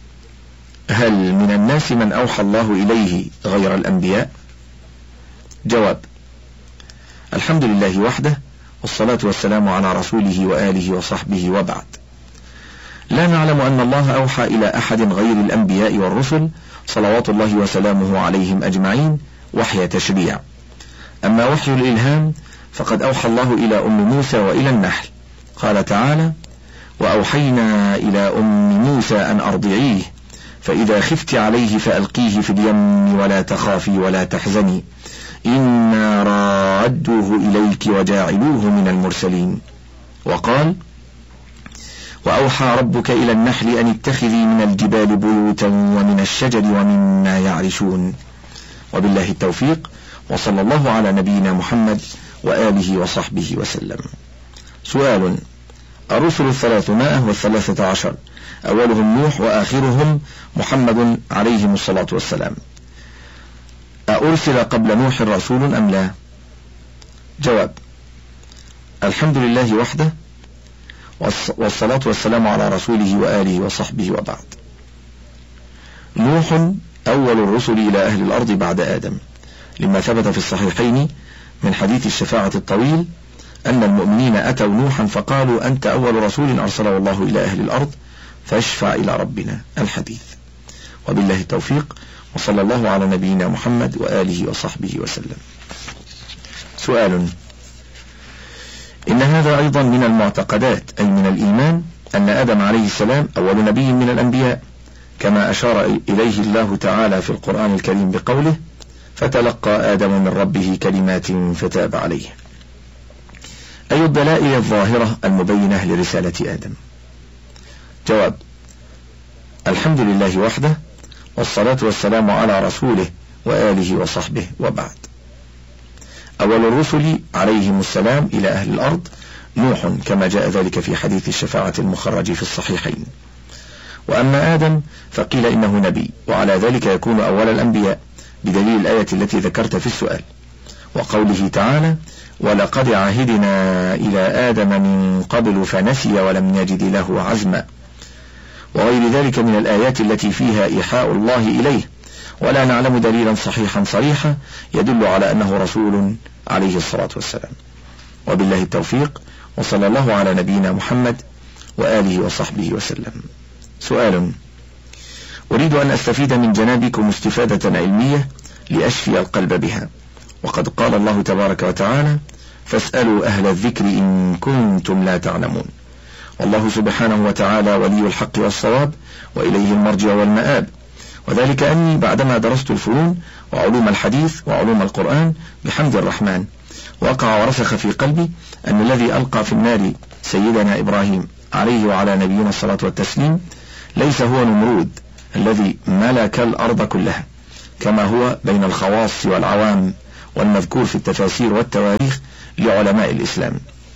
Speaker 1: هل من الناس من أوحى الله إليه غير الأنبياء؟ جواب: الحمد لله وحده، والصلاة والسلام على رسوله وآله وصحبه، وبعد. لا نعلم أن الله أوحى إلى أحد غير الأنبياء والرسل صلوات الله وسلامه عليهم أجمعين وحي تشريع. أما وحي الإلهام فقد أوحى الله إلى أم موسى وإلى النحل، قال تعالى: وأوحينا إلى أم موسى أن أرضعيه فإذا خفت عليه فألقيه في اليم ولا تخافي ولا تحزني إنا رادوه إليك وجاعلوه من المرسلين. وقال: وأوحى ربك إلى النحل أن اتخذي من الجبال بيوتا ومن الشجر ومما يعرشون. وبالله التوفيق، وصلى الله على نبينا محمد وآله وصحبه وسلم. سؤال: الرسل 313 أولهم نوح وآخرهم محمد عليهم الصلاة والسلام، أرسل قبل نوح رسول أم لا؟ جواب: الحمد لله وحده، والصلاة والسلام على رسوله وآله وصحبه، وبعد. نوح أول الرسل إلى أهل الأرض بعد آدم، لما ثبت في الصحيحين من حديث الشفاعة الطويل أن المؤمنين أتوا نوحا فقالوا: أنت أول رسول أرسله الله إلى أهل الأرض فاشفع إلى ربنا، الحديث. وبالله التوفيق، وصلى الله على نبينا محمد وآله وصحبه وسلم. سؤال: إن هذا أيضا من المعتقدات أي من الإيمان أن آدم عليه السلام أول نبي من الأنبياء، كما أشار إليه الله تعالى في القرآن الكريم بقوله: فتلقى آدم من ربه كلمات فتاب عليه، أي الدلائل الظاهرة المبينة لرسالة آدم. جواب: الحمد لله وحده، والصلاة والسلام على رسوله وآله وصحبه، وبعد. أول الرسل عليهم السلام إلى أهل الأرض نوح، كما جاء ذلك في حديث الشفاعة المخرج في الصحيحين. وأما آدم فقيل إنه نبي، وعلى ذلك يكون أول الأنبياء بدليل الآية التي ذكرت في السؤال، وقوله تعالى: ولقد عهدنا إلى آدم من قبل فنسي ولم نجد له عزما، وغير ذلك من الآيات التي فيها إيحاء الله إليه، ولا نعلم دليلا صحيحا صريحا يدل على أنه رسول عليه الصلاة والسلام. وبالله التوفيق، وصلى الله على نبينا محمد وآله وصحبه وسلم. سؤال: أريد أن أستفيد من جنابكم استفادة علمية لأشفي القلب بها، وقد قال الله تبارك وتعالى: فاسألوا أهل الذكر إن كنتم لا تعلمون. والله سبحانه وتعالى ولي الحق والصواب، وإليه المرجع والمآب، وذلك أني بعدما درست الفنون وعلوم الحديث وعلوم القرآن بحمد الرحمن وقع ورسخ في قلبي أن الذي ألقى في النار سيدنا إبراهيم عليه وعلى نبينا الصلاة والتسليم ليس هو نمرود الذي ملك الأرض كلها كما هو بين الخواص والعوام والمذكور في التفاسير والتواريخ لعلماء الإسلام،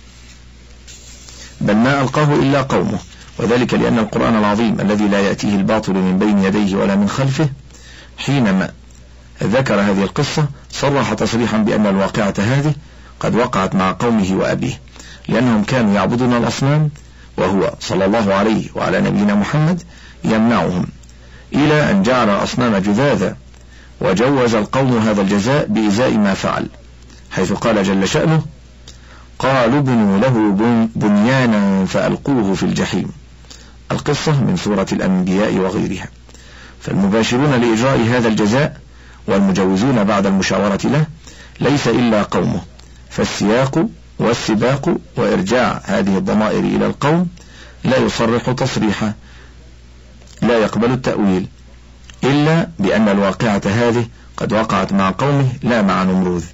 Speaker 1: بل ما ألقاه إلا قومه، وذلك لأن القرآن العظيم الذي لا يأتيه الباطل من بين يديه ولا من خلفه حينما ذكر هذه القصة صرح تصريحا بأن الواقعة هذه قد وقعت مع قومه وأبيه، لأنهم كانوا يعبدون الأصنام وهو صلى الله عليه وعلى نبينا محمد يمنعهم، إلى أن جعل الأصنام جذاذا، وجوز القوم هذا الجزاء بإزاء ما فعل، حيث قال جل شأنه: قالوا ابنوا له بنيانا فألقوه في الجحيم. القصة من سورة الأنبياء وغيرها. فالمباشرون لإجراء هذا الجزاء والمجوزون بعد المشاورة له ليس إلا قومه، فالسياق والسباق وإرجاع هذه الضمائر إلى القوم لا يصرح تصريحا لا يقبل التأويل إلا بأن الواقعة هذه قد وقعت مع قومه لا مع نمروذ.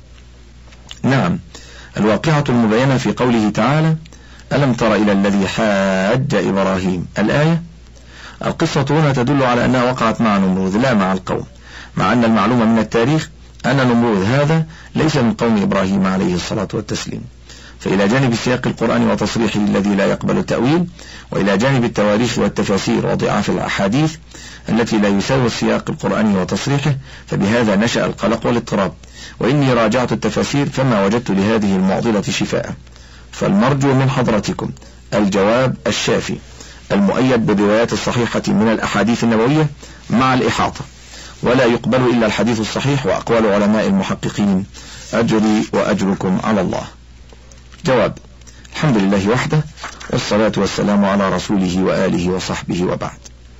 Speaker 1: نعم، الواقعة المبينة في قوله تعالى: ألم تر إلى الذي حاج إبراهيم، الآية. القصة هنا تدل على أنها وقعت مع نمروذ لا مع القوم، مع أن المعلوم من التاريخ أن نمروذ هذا ليس من قوم إبراهيم عليه الصلاة والتسليم. فإلى جانب السياق القرآني وتصريحه الذي لا يقبل التأويل، وإلى جانب التواريخ والتفاسير وضعاف الأحاديث التي لا يساوي السياق القرآني وتصريحه، فبهذا نشأ القلق والاضطراب. وإني راجعت التفاسير فما وجدت لهذه المعضلة شفاء، فالمرجو من حضرتكم الجواب الشافي المؤيد بالروايات الصحيحة من الأحاديث النبوية مع الإحاطة، ولا يقبل إلا الحديث الصحيح وأقوال علماء المحققين، أجري وأجركم على الله. جواب: الحمد لله وحده، والصلاة والسلام على رسوله وآله وصحبه، وبعد.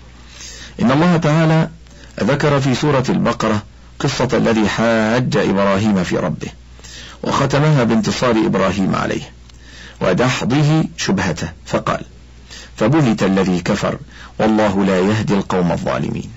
Speaker 1: إن الله تعالى ذكر في سورة البقرة قصة الذي حاج إبراهيم في ربه، وختمها بانتصار إبراهيم عليه ودحضه شبهته، فقال: فبهت الذي كفر والله لا يهدي القوم الظالمين.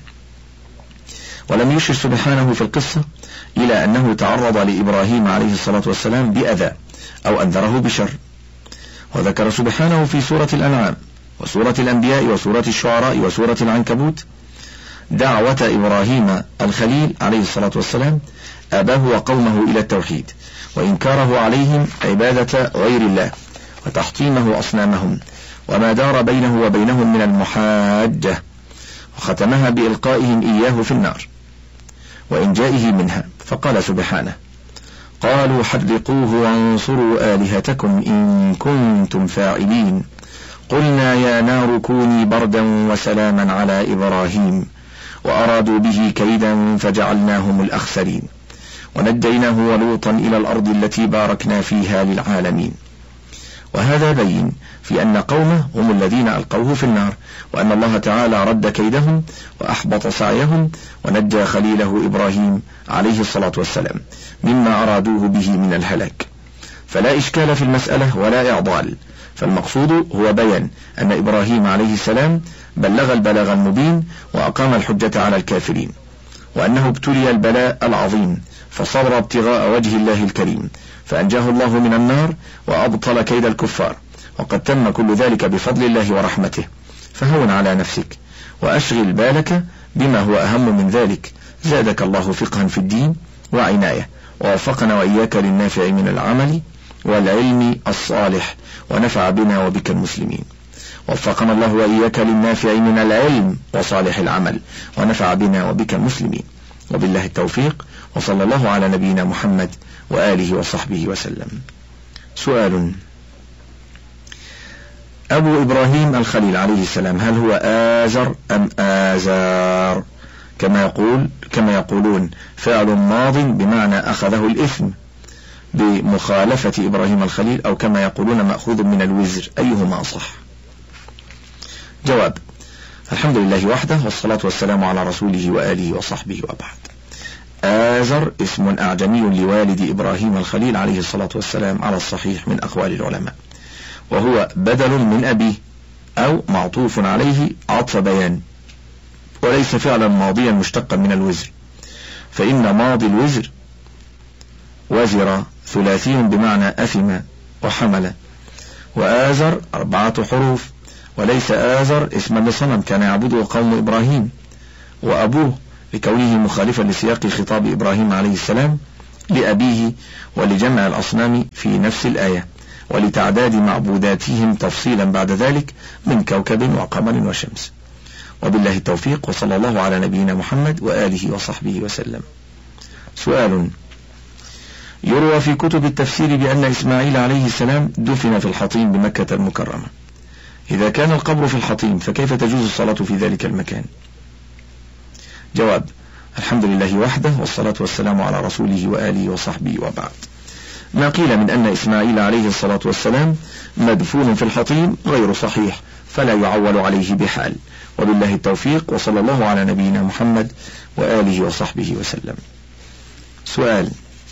Speaker 1: ولم يشر سبحانه في القصة إلى أنه تعرض لإبراهيم عليه الصلاة والسلام بأذى أو أنذره بشر، وذكر سبحانه في سورة الأنعام وسورة الأنبياء وسورة الشعراء وسورة العنكبوت دعوة إبراهيم الخليل عليه الصلاة والسلام أباه وقومه إلى التوحيد، وإنكاره عليهم عبادة غير الله وتحطيمه أصنامهم، وما دار بينه وبينهم من المحاجة، وختمها بإلقائهم إياه في النار وإنجائه منها، فقال سبحانه: قالوا حرقوه وانصروا آلهتكم إن كنتم فاعلين، قلنا يا نار كوني بردا وسلاما على إبراهيم وأرادوا به كيدا فجعلناهم الأخسرين ونجيناه ولوطا إلى الأرض التي باركنا فيها للعالمين. وهذا بين في أن قومه هم الذين ألقوه في النار، وأن الله تعالى رد كيدهم وأحبط سعيهم ونجى خليله إبراهيم عليه الصلاة والسلام مما أرادوه به من الهلاك. فلا إشكال في المسألة ولا إعضال، فالمقصود هو بيان أن إبراهيم عليه السلام بلغ البلاغ المبين وأقام الحجة على الكافرين، وأنه ابتلي البلاء العظيم فصبر ابتغاء وجه الله الكريم فأنجاه الله من النار وأبطل كيد الكفار، وقد تم كل ذلك بفضل الله ورحمته. فهون على نفسك وأشغل بالك بما هو أهم من ذلك، زادك الله فقها في الدين وعناية، ووفقنا وإياك للنافع من العمل والعلم الصالح، ونفع بنا وبك المسلمين. وفقنا الله وإياك للنافع من العلم وصالح العمل، ونفع بنا وبك المسلمين، وبالله التوفيق، وصلى الله على نبينا محمد وآله وصحبه وسلم. سؤال: أبو إبراهيم الخليل عليه السلام هل هو آزر أم آزار؟ كما يقولون فعل ماض بمعنى أخذه الإثم بمخالفة إبراهيم الخليل، أو كما يقولون مأخوذ من الوزر، أيهما أصح؟ جواب: الحمد لله وحده، والصلاة والسلام على رسوله وآله وصحبه، وبعد. آزر اسم أعجمي لوالد إبراهيم الخليل عليه الصلاة والسلام على الصحيح من أقوال العلماء، وهو بدل من أبيه أو معطوف عليه عطف بيان، وليس فعلا ماضيا مشتقا من الوزر، فإن ماضي الوزر وزر ثلاثي بمعنى أثم وحمل، وآزر 4 حروف وليس آزر اسما لصنم كان يعبده قوم إبراهيم، وأبوه لكونه مخالفا لسياق خطاب إبراهيم عليه السلام لأبيه ولجمع الأصنام في نفس الآية، ولتعداد معبوداتهم تفصيلا بعد ذلك من كوكب وقمر وشمس. وبالله التوفيق، وصلى الله على نبينا محمد وآله وصحبه وسلم. سؤال: يروى في كتب التفسير بأن إسماعيل عليه السلام دفن في الحطيم بمكة المكرمة. إذا كان القبر في الحطيم فكيف تجوز الصلاة في ذلك المكان؟ جواب: الحمد لله وحده، والصلاة والسلام على رسوله وآله وصحبه، وبعد. ما قيل من أن إسماعيل عليه الصلاة والسلام مدفون في الحطيم غير صحيح، فلا يعول عليه بحال. وبالله التوفيق، وصلى الله على نبينا محمد وآله وصحبه وسلم. سؤال: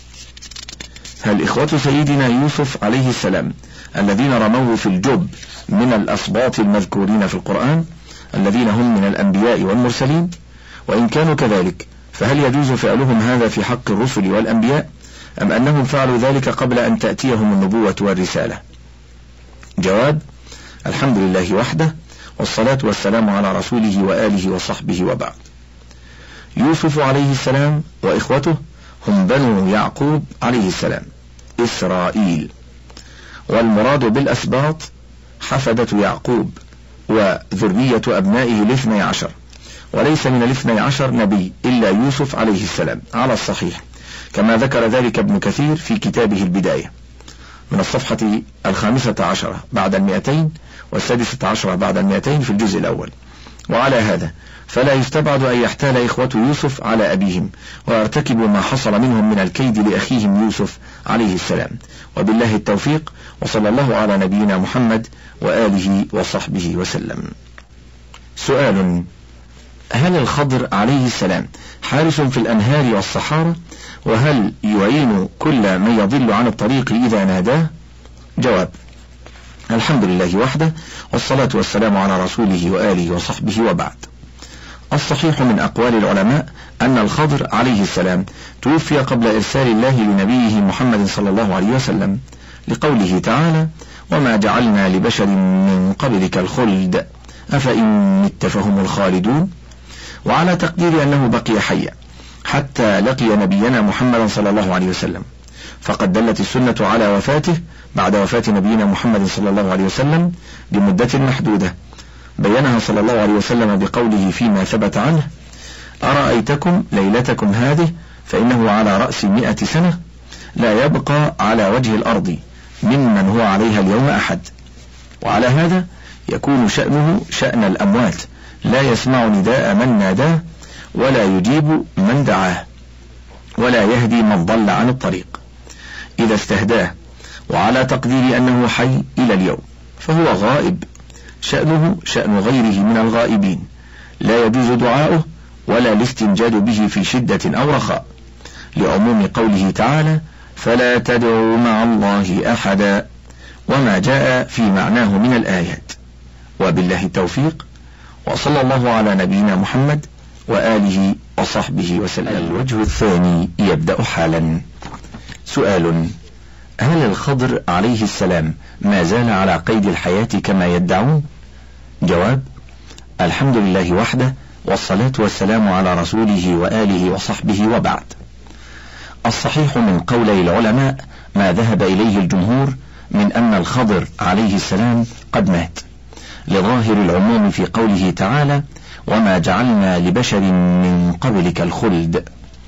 Speaker 1: هل إخوة سيدنا يوسف عليه السلام الذين رموه في الجب من الأسباط المذكورين في القرآن الذين هم من الأنبياء والمرسلين؟ وإن كانوا كذلك فهل يجوز فعلهم هذا في حق الرسل والأنبياء، أم أنهم فعلوا ذلك قبل أن تأتيهم النبوة والرسالة؟ جواب: الحمد لله وحده، والصلاة والسلام على رسوله وآله وصحبه، وبعد. يوسف عليه السلام وإخوته هم بنو يعقوب عليه السلام إسرائيل، والمراد بالأسباط حفدة يعقوب وذرية أبنائه 12، وليس من 12 نبي إلا يوسف عليه السلام على الصحيح، كما ذكر ذلك ابن كثير في كتابه البداية من الصفحة 15 بعد 200 و16 بعد 200 في الجزء الأول. وعلى هذا فلا يستبعد أن يحتال إخوة يوسف على أبيهم ويرتكبوا ما حصل منهم من الكيد لأخيهم يوسف عليه السلام. وبالله التوفيق، وصلى الله على نبينا محمد وآله وصحبه وسلم. سؤال: هل الخضر عليه السلام حارس في الأنهار والصحارى، وهل يعين كل من يضل عن الطريق إذا ناداه؟ جواب: الحمد لله وحده، والصلاة والسلام على رسوله وآله وصحبه، وبعد. الصحيح من أقوال العلماء أن الخضر عليه السلام توفي قبل إرسال الله لنبيه محمد صلى الله عليه وسلم، لقوله تعالى: وما جعلنا لبشر من قبلك الخلد أفإن مت فهم الخالدون، وعلى تقدير أنه بقي حيا حتى لقي نبينا محمد صلى الله عليه وسلم، فقد دلت السنة على وفاته بعد وفاة نبينا محمد صلى الله عليه وسلم بمدة محدودة، بينها صلى الله عليه وسلم بقوله فيما ثبت عنه: أرأيتكم ليلتكم هذه فإنه على رأس 100 سنة لا يبقى على وجه الأرض ممن هو عليها اليوم أحد. وعلى هذا يكون شأنه شأن الأموات، لا يسمع نداء من ناداه، ولا يجيب من دعاه، ولا يهدي من ضل عن الطريق إذا استهداه. وعلى تقدير أنه حي إلى اليوم فهو غائب، شأنه شأن غيره من الغائبين، لا يجوز دعاؤه ولا الاستنجاد به في شدة أو رخاء، لعموم قوله تعالى: فلا تدعوا مع الله أحدا، وما جاء في معناه من الآيات. وبالله التوفيق، وصلى الله على نبينا محمد وآله وصحبه وسلم. الوجه الثاني يبدأ حالا. سؤال: هل الخضر عليه السلام ما زال على قيد الحياة كما يدعون؟ جواب: الحمد لله وحده، والصلاة والسلام على رسوله وآله وصحبه، وبعد. الصحيح من قولي العلماء ما ذهب إليه الجمهور من أن الخضر عليه السلام قد مات، لظاهر العموم في قوله تعالى: وما جعلنا لبشر من قبلك الخلد،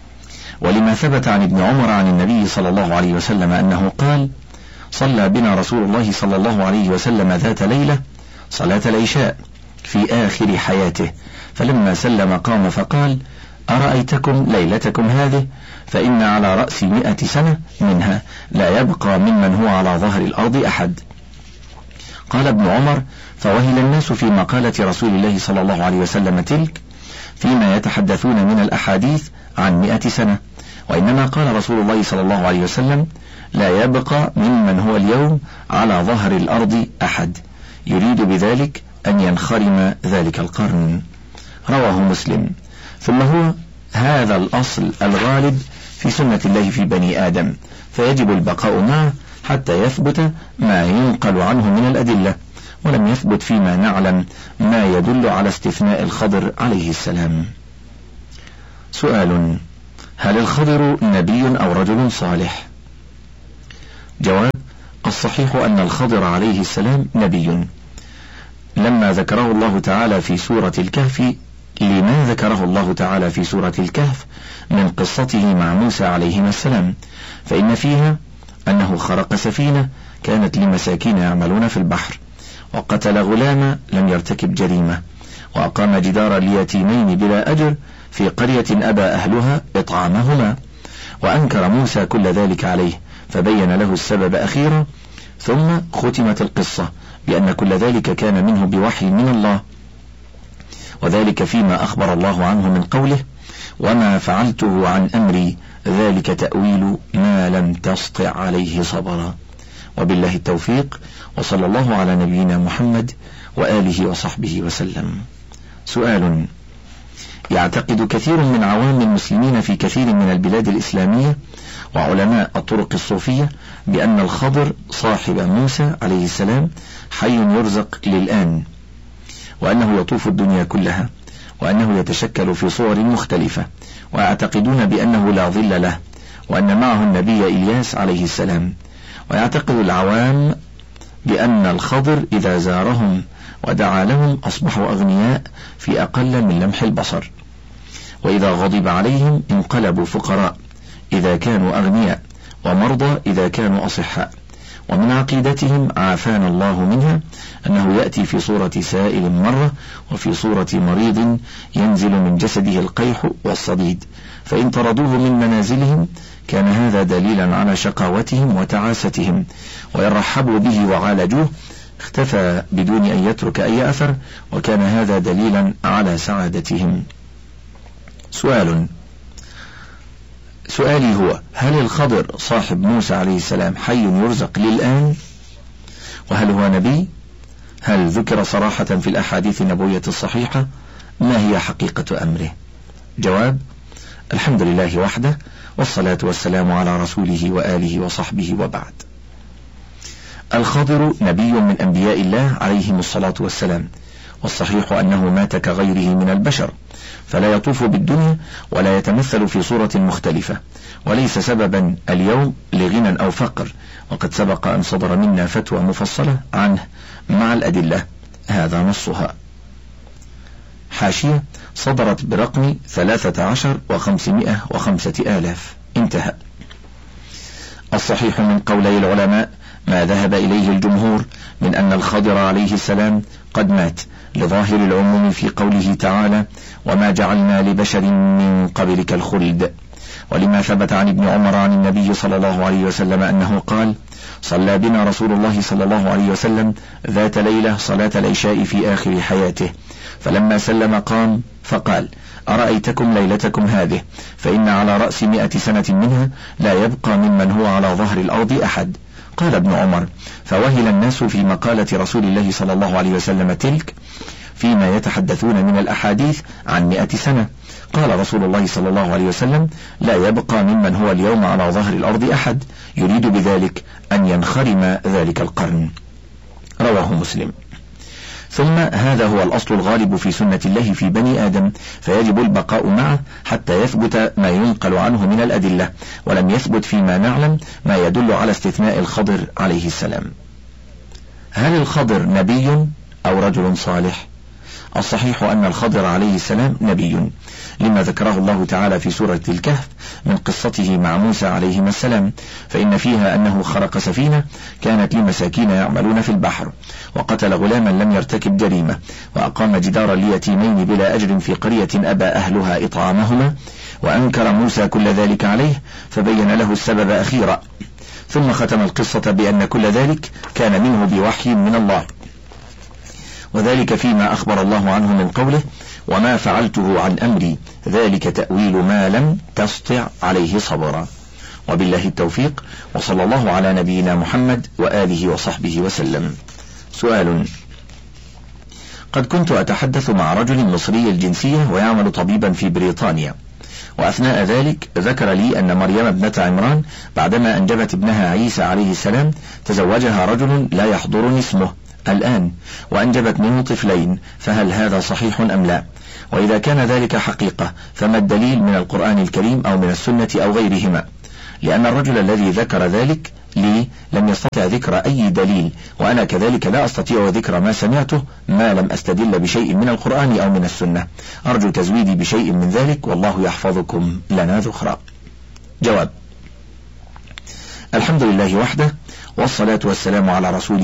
Speaker 1: ولما ثبت عن ابن عمر عن النبي صلى الله عليه وسلم أنه قال: صلى بنا رسول الله صلى الله عليه وسلم ذات ليلة صلاة العشاء في آخر حياته، فلما سلم قام فقال: أرأيتكم ليلتكم هذه فإن على رأس 100 سنة منها لا يبقى ممن هو على ظهر الأرض أحد. قال ابن عمر: فوهل الناس في مقالة رسول الله صلى الله عليه وسلم تلك فيما يتحدثون من الأحاديث عن 100 سنة، وإنما قال رسول الله صلى الله عليه وسلم: لا يبقى ممن هو اليوم على ظهر الأرض أحد، يريد بذلك أن ينخرم ذلك القرن. رواه مسلم. ثم هو هذا الأصل الغالب في سنة الله في بني آدم، فيجب البقاء معه حتى يثبت ما ينقل عنه من الأدلة،
Speaker 2: ولم يثبت فيما نعلم ما يدل على استثناء الخضر عليه السلام. سؤال: هل الخضر نبي أو رجل صالح؟ جواب: الصحيح أن الخضر عليه السلام نبي، لما ذكره الله تعالى في سورة الكهف، لما ذكره الله تعالى في سورة الكهف من قصته مع موسى عليهما السلام، فإن فيها أنه خرق سفينة كانت لمساكين يعملون في البحر، وقتل غلاما لم يرتكب جريمة، وأقام جدارا ليتيمين بلا أجر في قرية أبى أهلها إطعامهما، وأنكر موسى كل ذلك عليه فبين له السبب أخيرا، ثم ختمت القصة بأن كل ذلك كان منه بوحي من الله، وذلك فيما أخبر الله عنه من قوله: وما فعلته عن أمري ذلك تأويل ما لم تسطع عليه صبرا. وبالله التوفيق، وصلى الله على نبينا محمد وآله وصحبه وسلم. سؤال: يعتقد كثير من عوام المسلمين في كثير من البلاد الإسلامية وعلماء الطرق الصوفية بأن الخضر صاحب موسى عليه السلام حي يرزق للآن، وأنه يطوف الدنيا كلها، وأنه يتشكل في صور مختلفة، ويعتقدون بأنه لا ظل له، وأن معه النبي إلياس عليه السلام. ويعتقد العوام بأن الخضر إذا زارهم ودعا لهم أصبحوا أغنياء في أقل من لمح البصر، وإذا غضب عليهم انقلبوا فقراء إذا كانوا أغنياء، ومرضى إذا كانوا أصحاء. ومن عقيدتهم عافانا الله منها أنه يأتي في صورة سائل مرة، وفي صورة مريض ينزل من جسده القيح والصديد، فإن طردوه من منازلهم كان هذا دليلا على شقاوتهم وتعاستهم، وإن رحبوا به وعالجوه اختفى بدون أن يترك أي أثر، وكان هذا دليلا على سعادتهم. سؤالي هو: هل الخضر صاحب موسى عليه السلام حي يرزق للآن؟ وهل هو نبي؟ هل ذكر صراحة في الأحاديث النبوية الصحيحة؟ ما هي حقيقة أمره؟ جواب: الحمد لله وحده، والصلاة والسلام على رسوله وآله وصحبه، وبعد. الخضر نبي من أنبياء الله عليهم الصلاة والسلام، والصحيح أنه مات كغيره من البشر، فلا يطوف بالدنيا ولا يتمثل في صورة مختلفة، وليس سببا اليوم لغنى أو فقر، وقد سبق أن صدر منا فتوى مفصلة عنه مع الأدلة، هذا نصها. حاشية: صدرت برقم 13,505,000، انتهى. الصحيح من قولي العلماء ما ذهب إليه الجمهور من أن الخضر عليه السلام قد مات، لظاهر العموم في قوله تعالى: وما جعلنا لبشر من قبلك الخلد، ولما ثبت عن ابن عمر عن النبي صلى الله عليه وسلم أنه قال: صلى بنا رسول الله صلى الله عليه وسلم ذات ليلة صلاة العشاء في آخر حياته، فلما سلم قام فقال: أرأيتكم ليلتكم هذه، فإن على رأس 100 سنة منها لا يبقى ممن هو على ظهر الأرض أحد. قال ابن عمر: فوهل الناس في مقالة رسول الله صلى الله عليه وسلم تلك فيما يتحدثون من الأحاديث عن 100 سنة. قال رسول الله صلى الله عليه وسلم: لا يبقى ممن هو اليوم على ظهر الأرض أحد، يريد بذلك أن ينخرم ذلك القرن. رواه مسلم. ثم هذا هو الأصل الغالب في سنة الله في بني آدم، فيجب البقاء معه حتى يثبت ما ينقل عنه من الأدلة، ولم يثبت فيما نعلم ما يدل على استثناء الخضر عليه السلام. هل الخضر نبي أو رجل صالح؟ الصحيح أن الخضر عليه السلام نبي، لما ذكره الله تعالى في سورة الكهف من قصته مع موسى عليهما السلام، فإن فيها أنه خرق سفينة كانت لمساكين يعملون في البحر، وقتل غلاما لم يرتكب جريمة، وأقام جدارا ليتيمين بلا أجر في قرية أبى أهلها إطعامهما، وأنكر موسى كل ذلك عليه فبين له السبب أخيرا، ثم ختم القصة بأن كل ذلك كان منه بوحي من الله، وذلك فيما أخبر الله عنه من قوله: وما فعلته عن أمري ذلك تأويل ما لم تسطع عليه صبرا. وبالله التوفيق، وصلى الله على نبينا محمد وآله وصحبه وسلم. سؤال: قد كنت أتحدث مع رجل مصري الجنسية ويعمل طبيبا في بريطانيا، وأثناء ذلك ذكر لي أن مريم ابنة عمران بعدما أنجبت ابنها عيسى عليه السلام تزوجها رجل لا يحضرني اسمه الآن وأنجبت منه طفلين، فهل هذا صحيح أم لا؟ وإذا كان ذلك حقيقة فما الدليل من القرآن الكريم أو من السنة أو غيرهما؟ لأن الرجل الذي ذكر ذلك لي لم يستطع ذكر أي دليل، وأنا كذلك لا أستطيع ذكر ما سمعته ما لم أستدل بشيء من القرآن أو من السنة. أرجو تزويدي بشيء من ذلك، والله يحفظكم لنا ذخرا. جواب: الحمد لله وحده، والصلاة والسلام على رسوله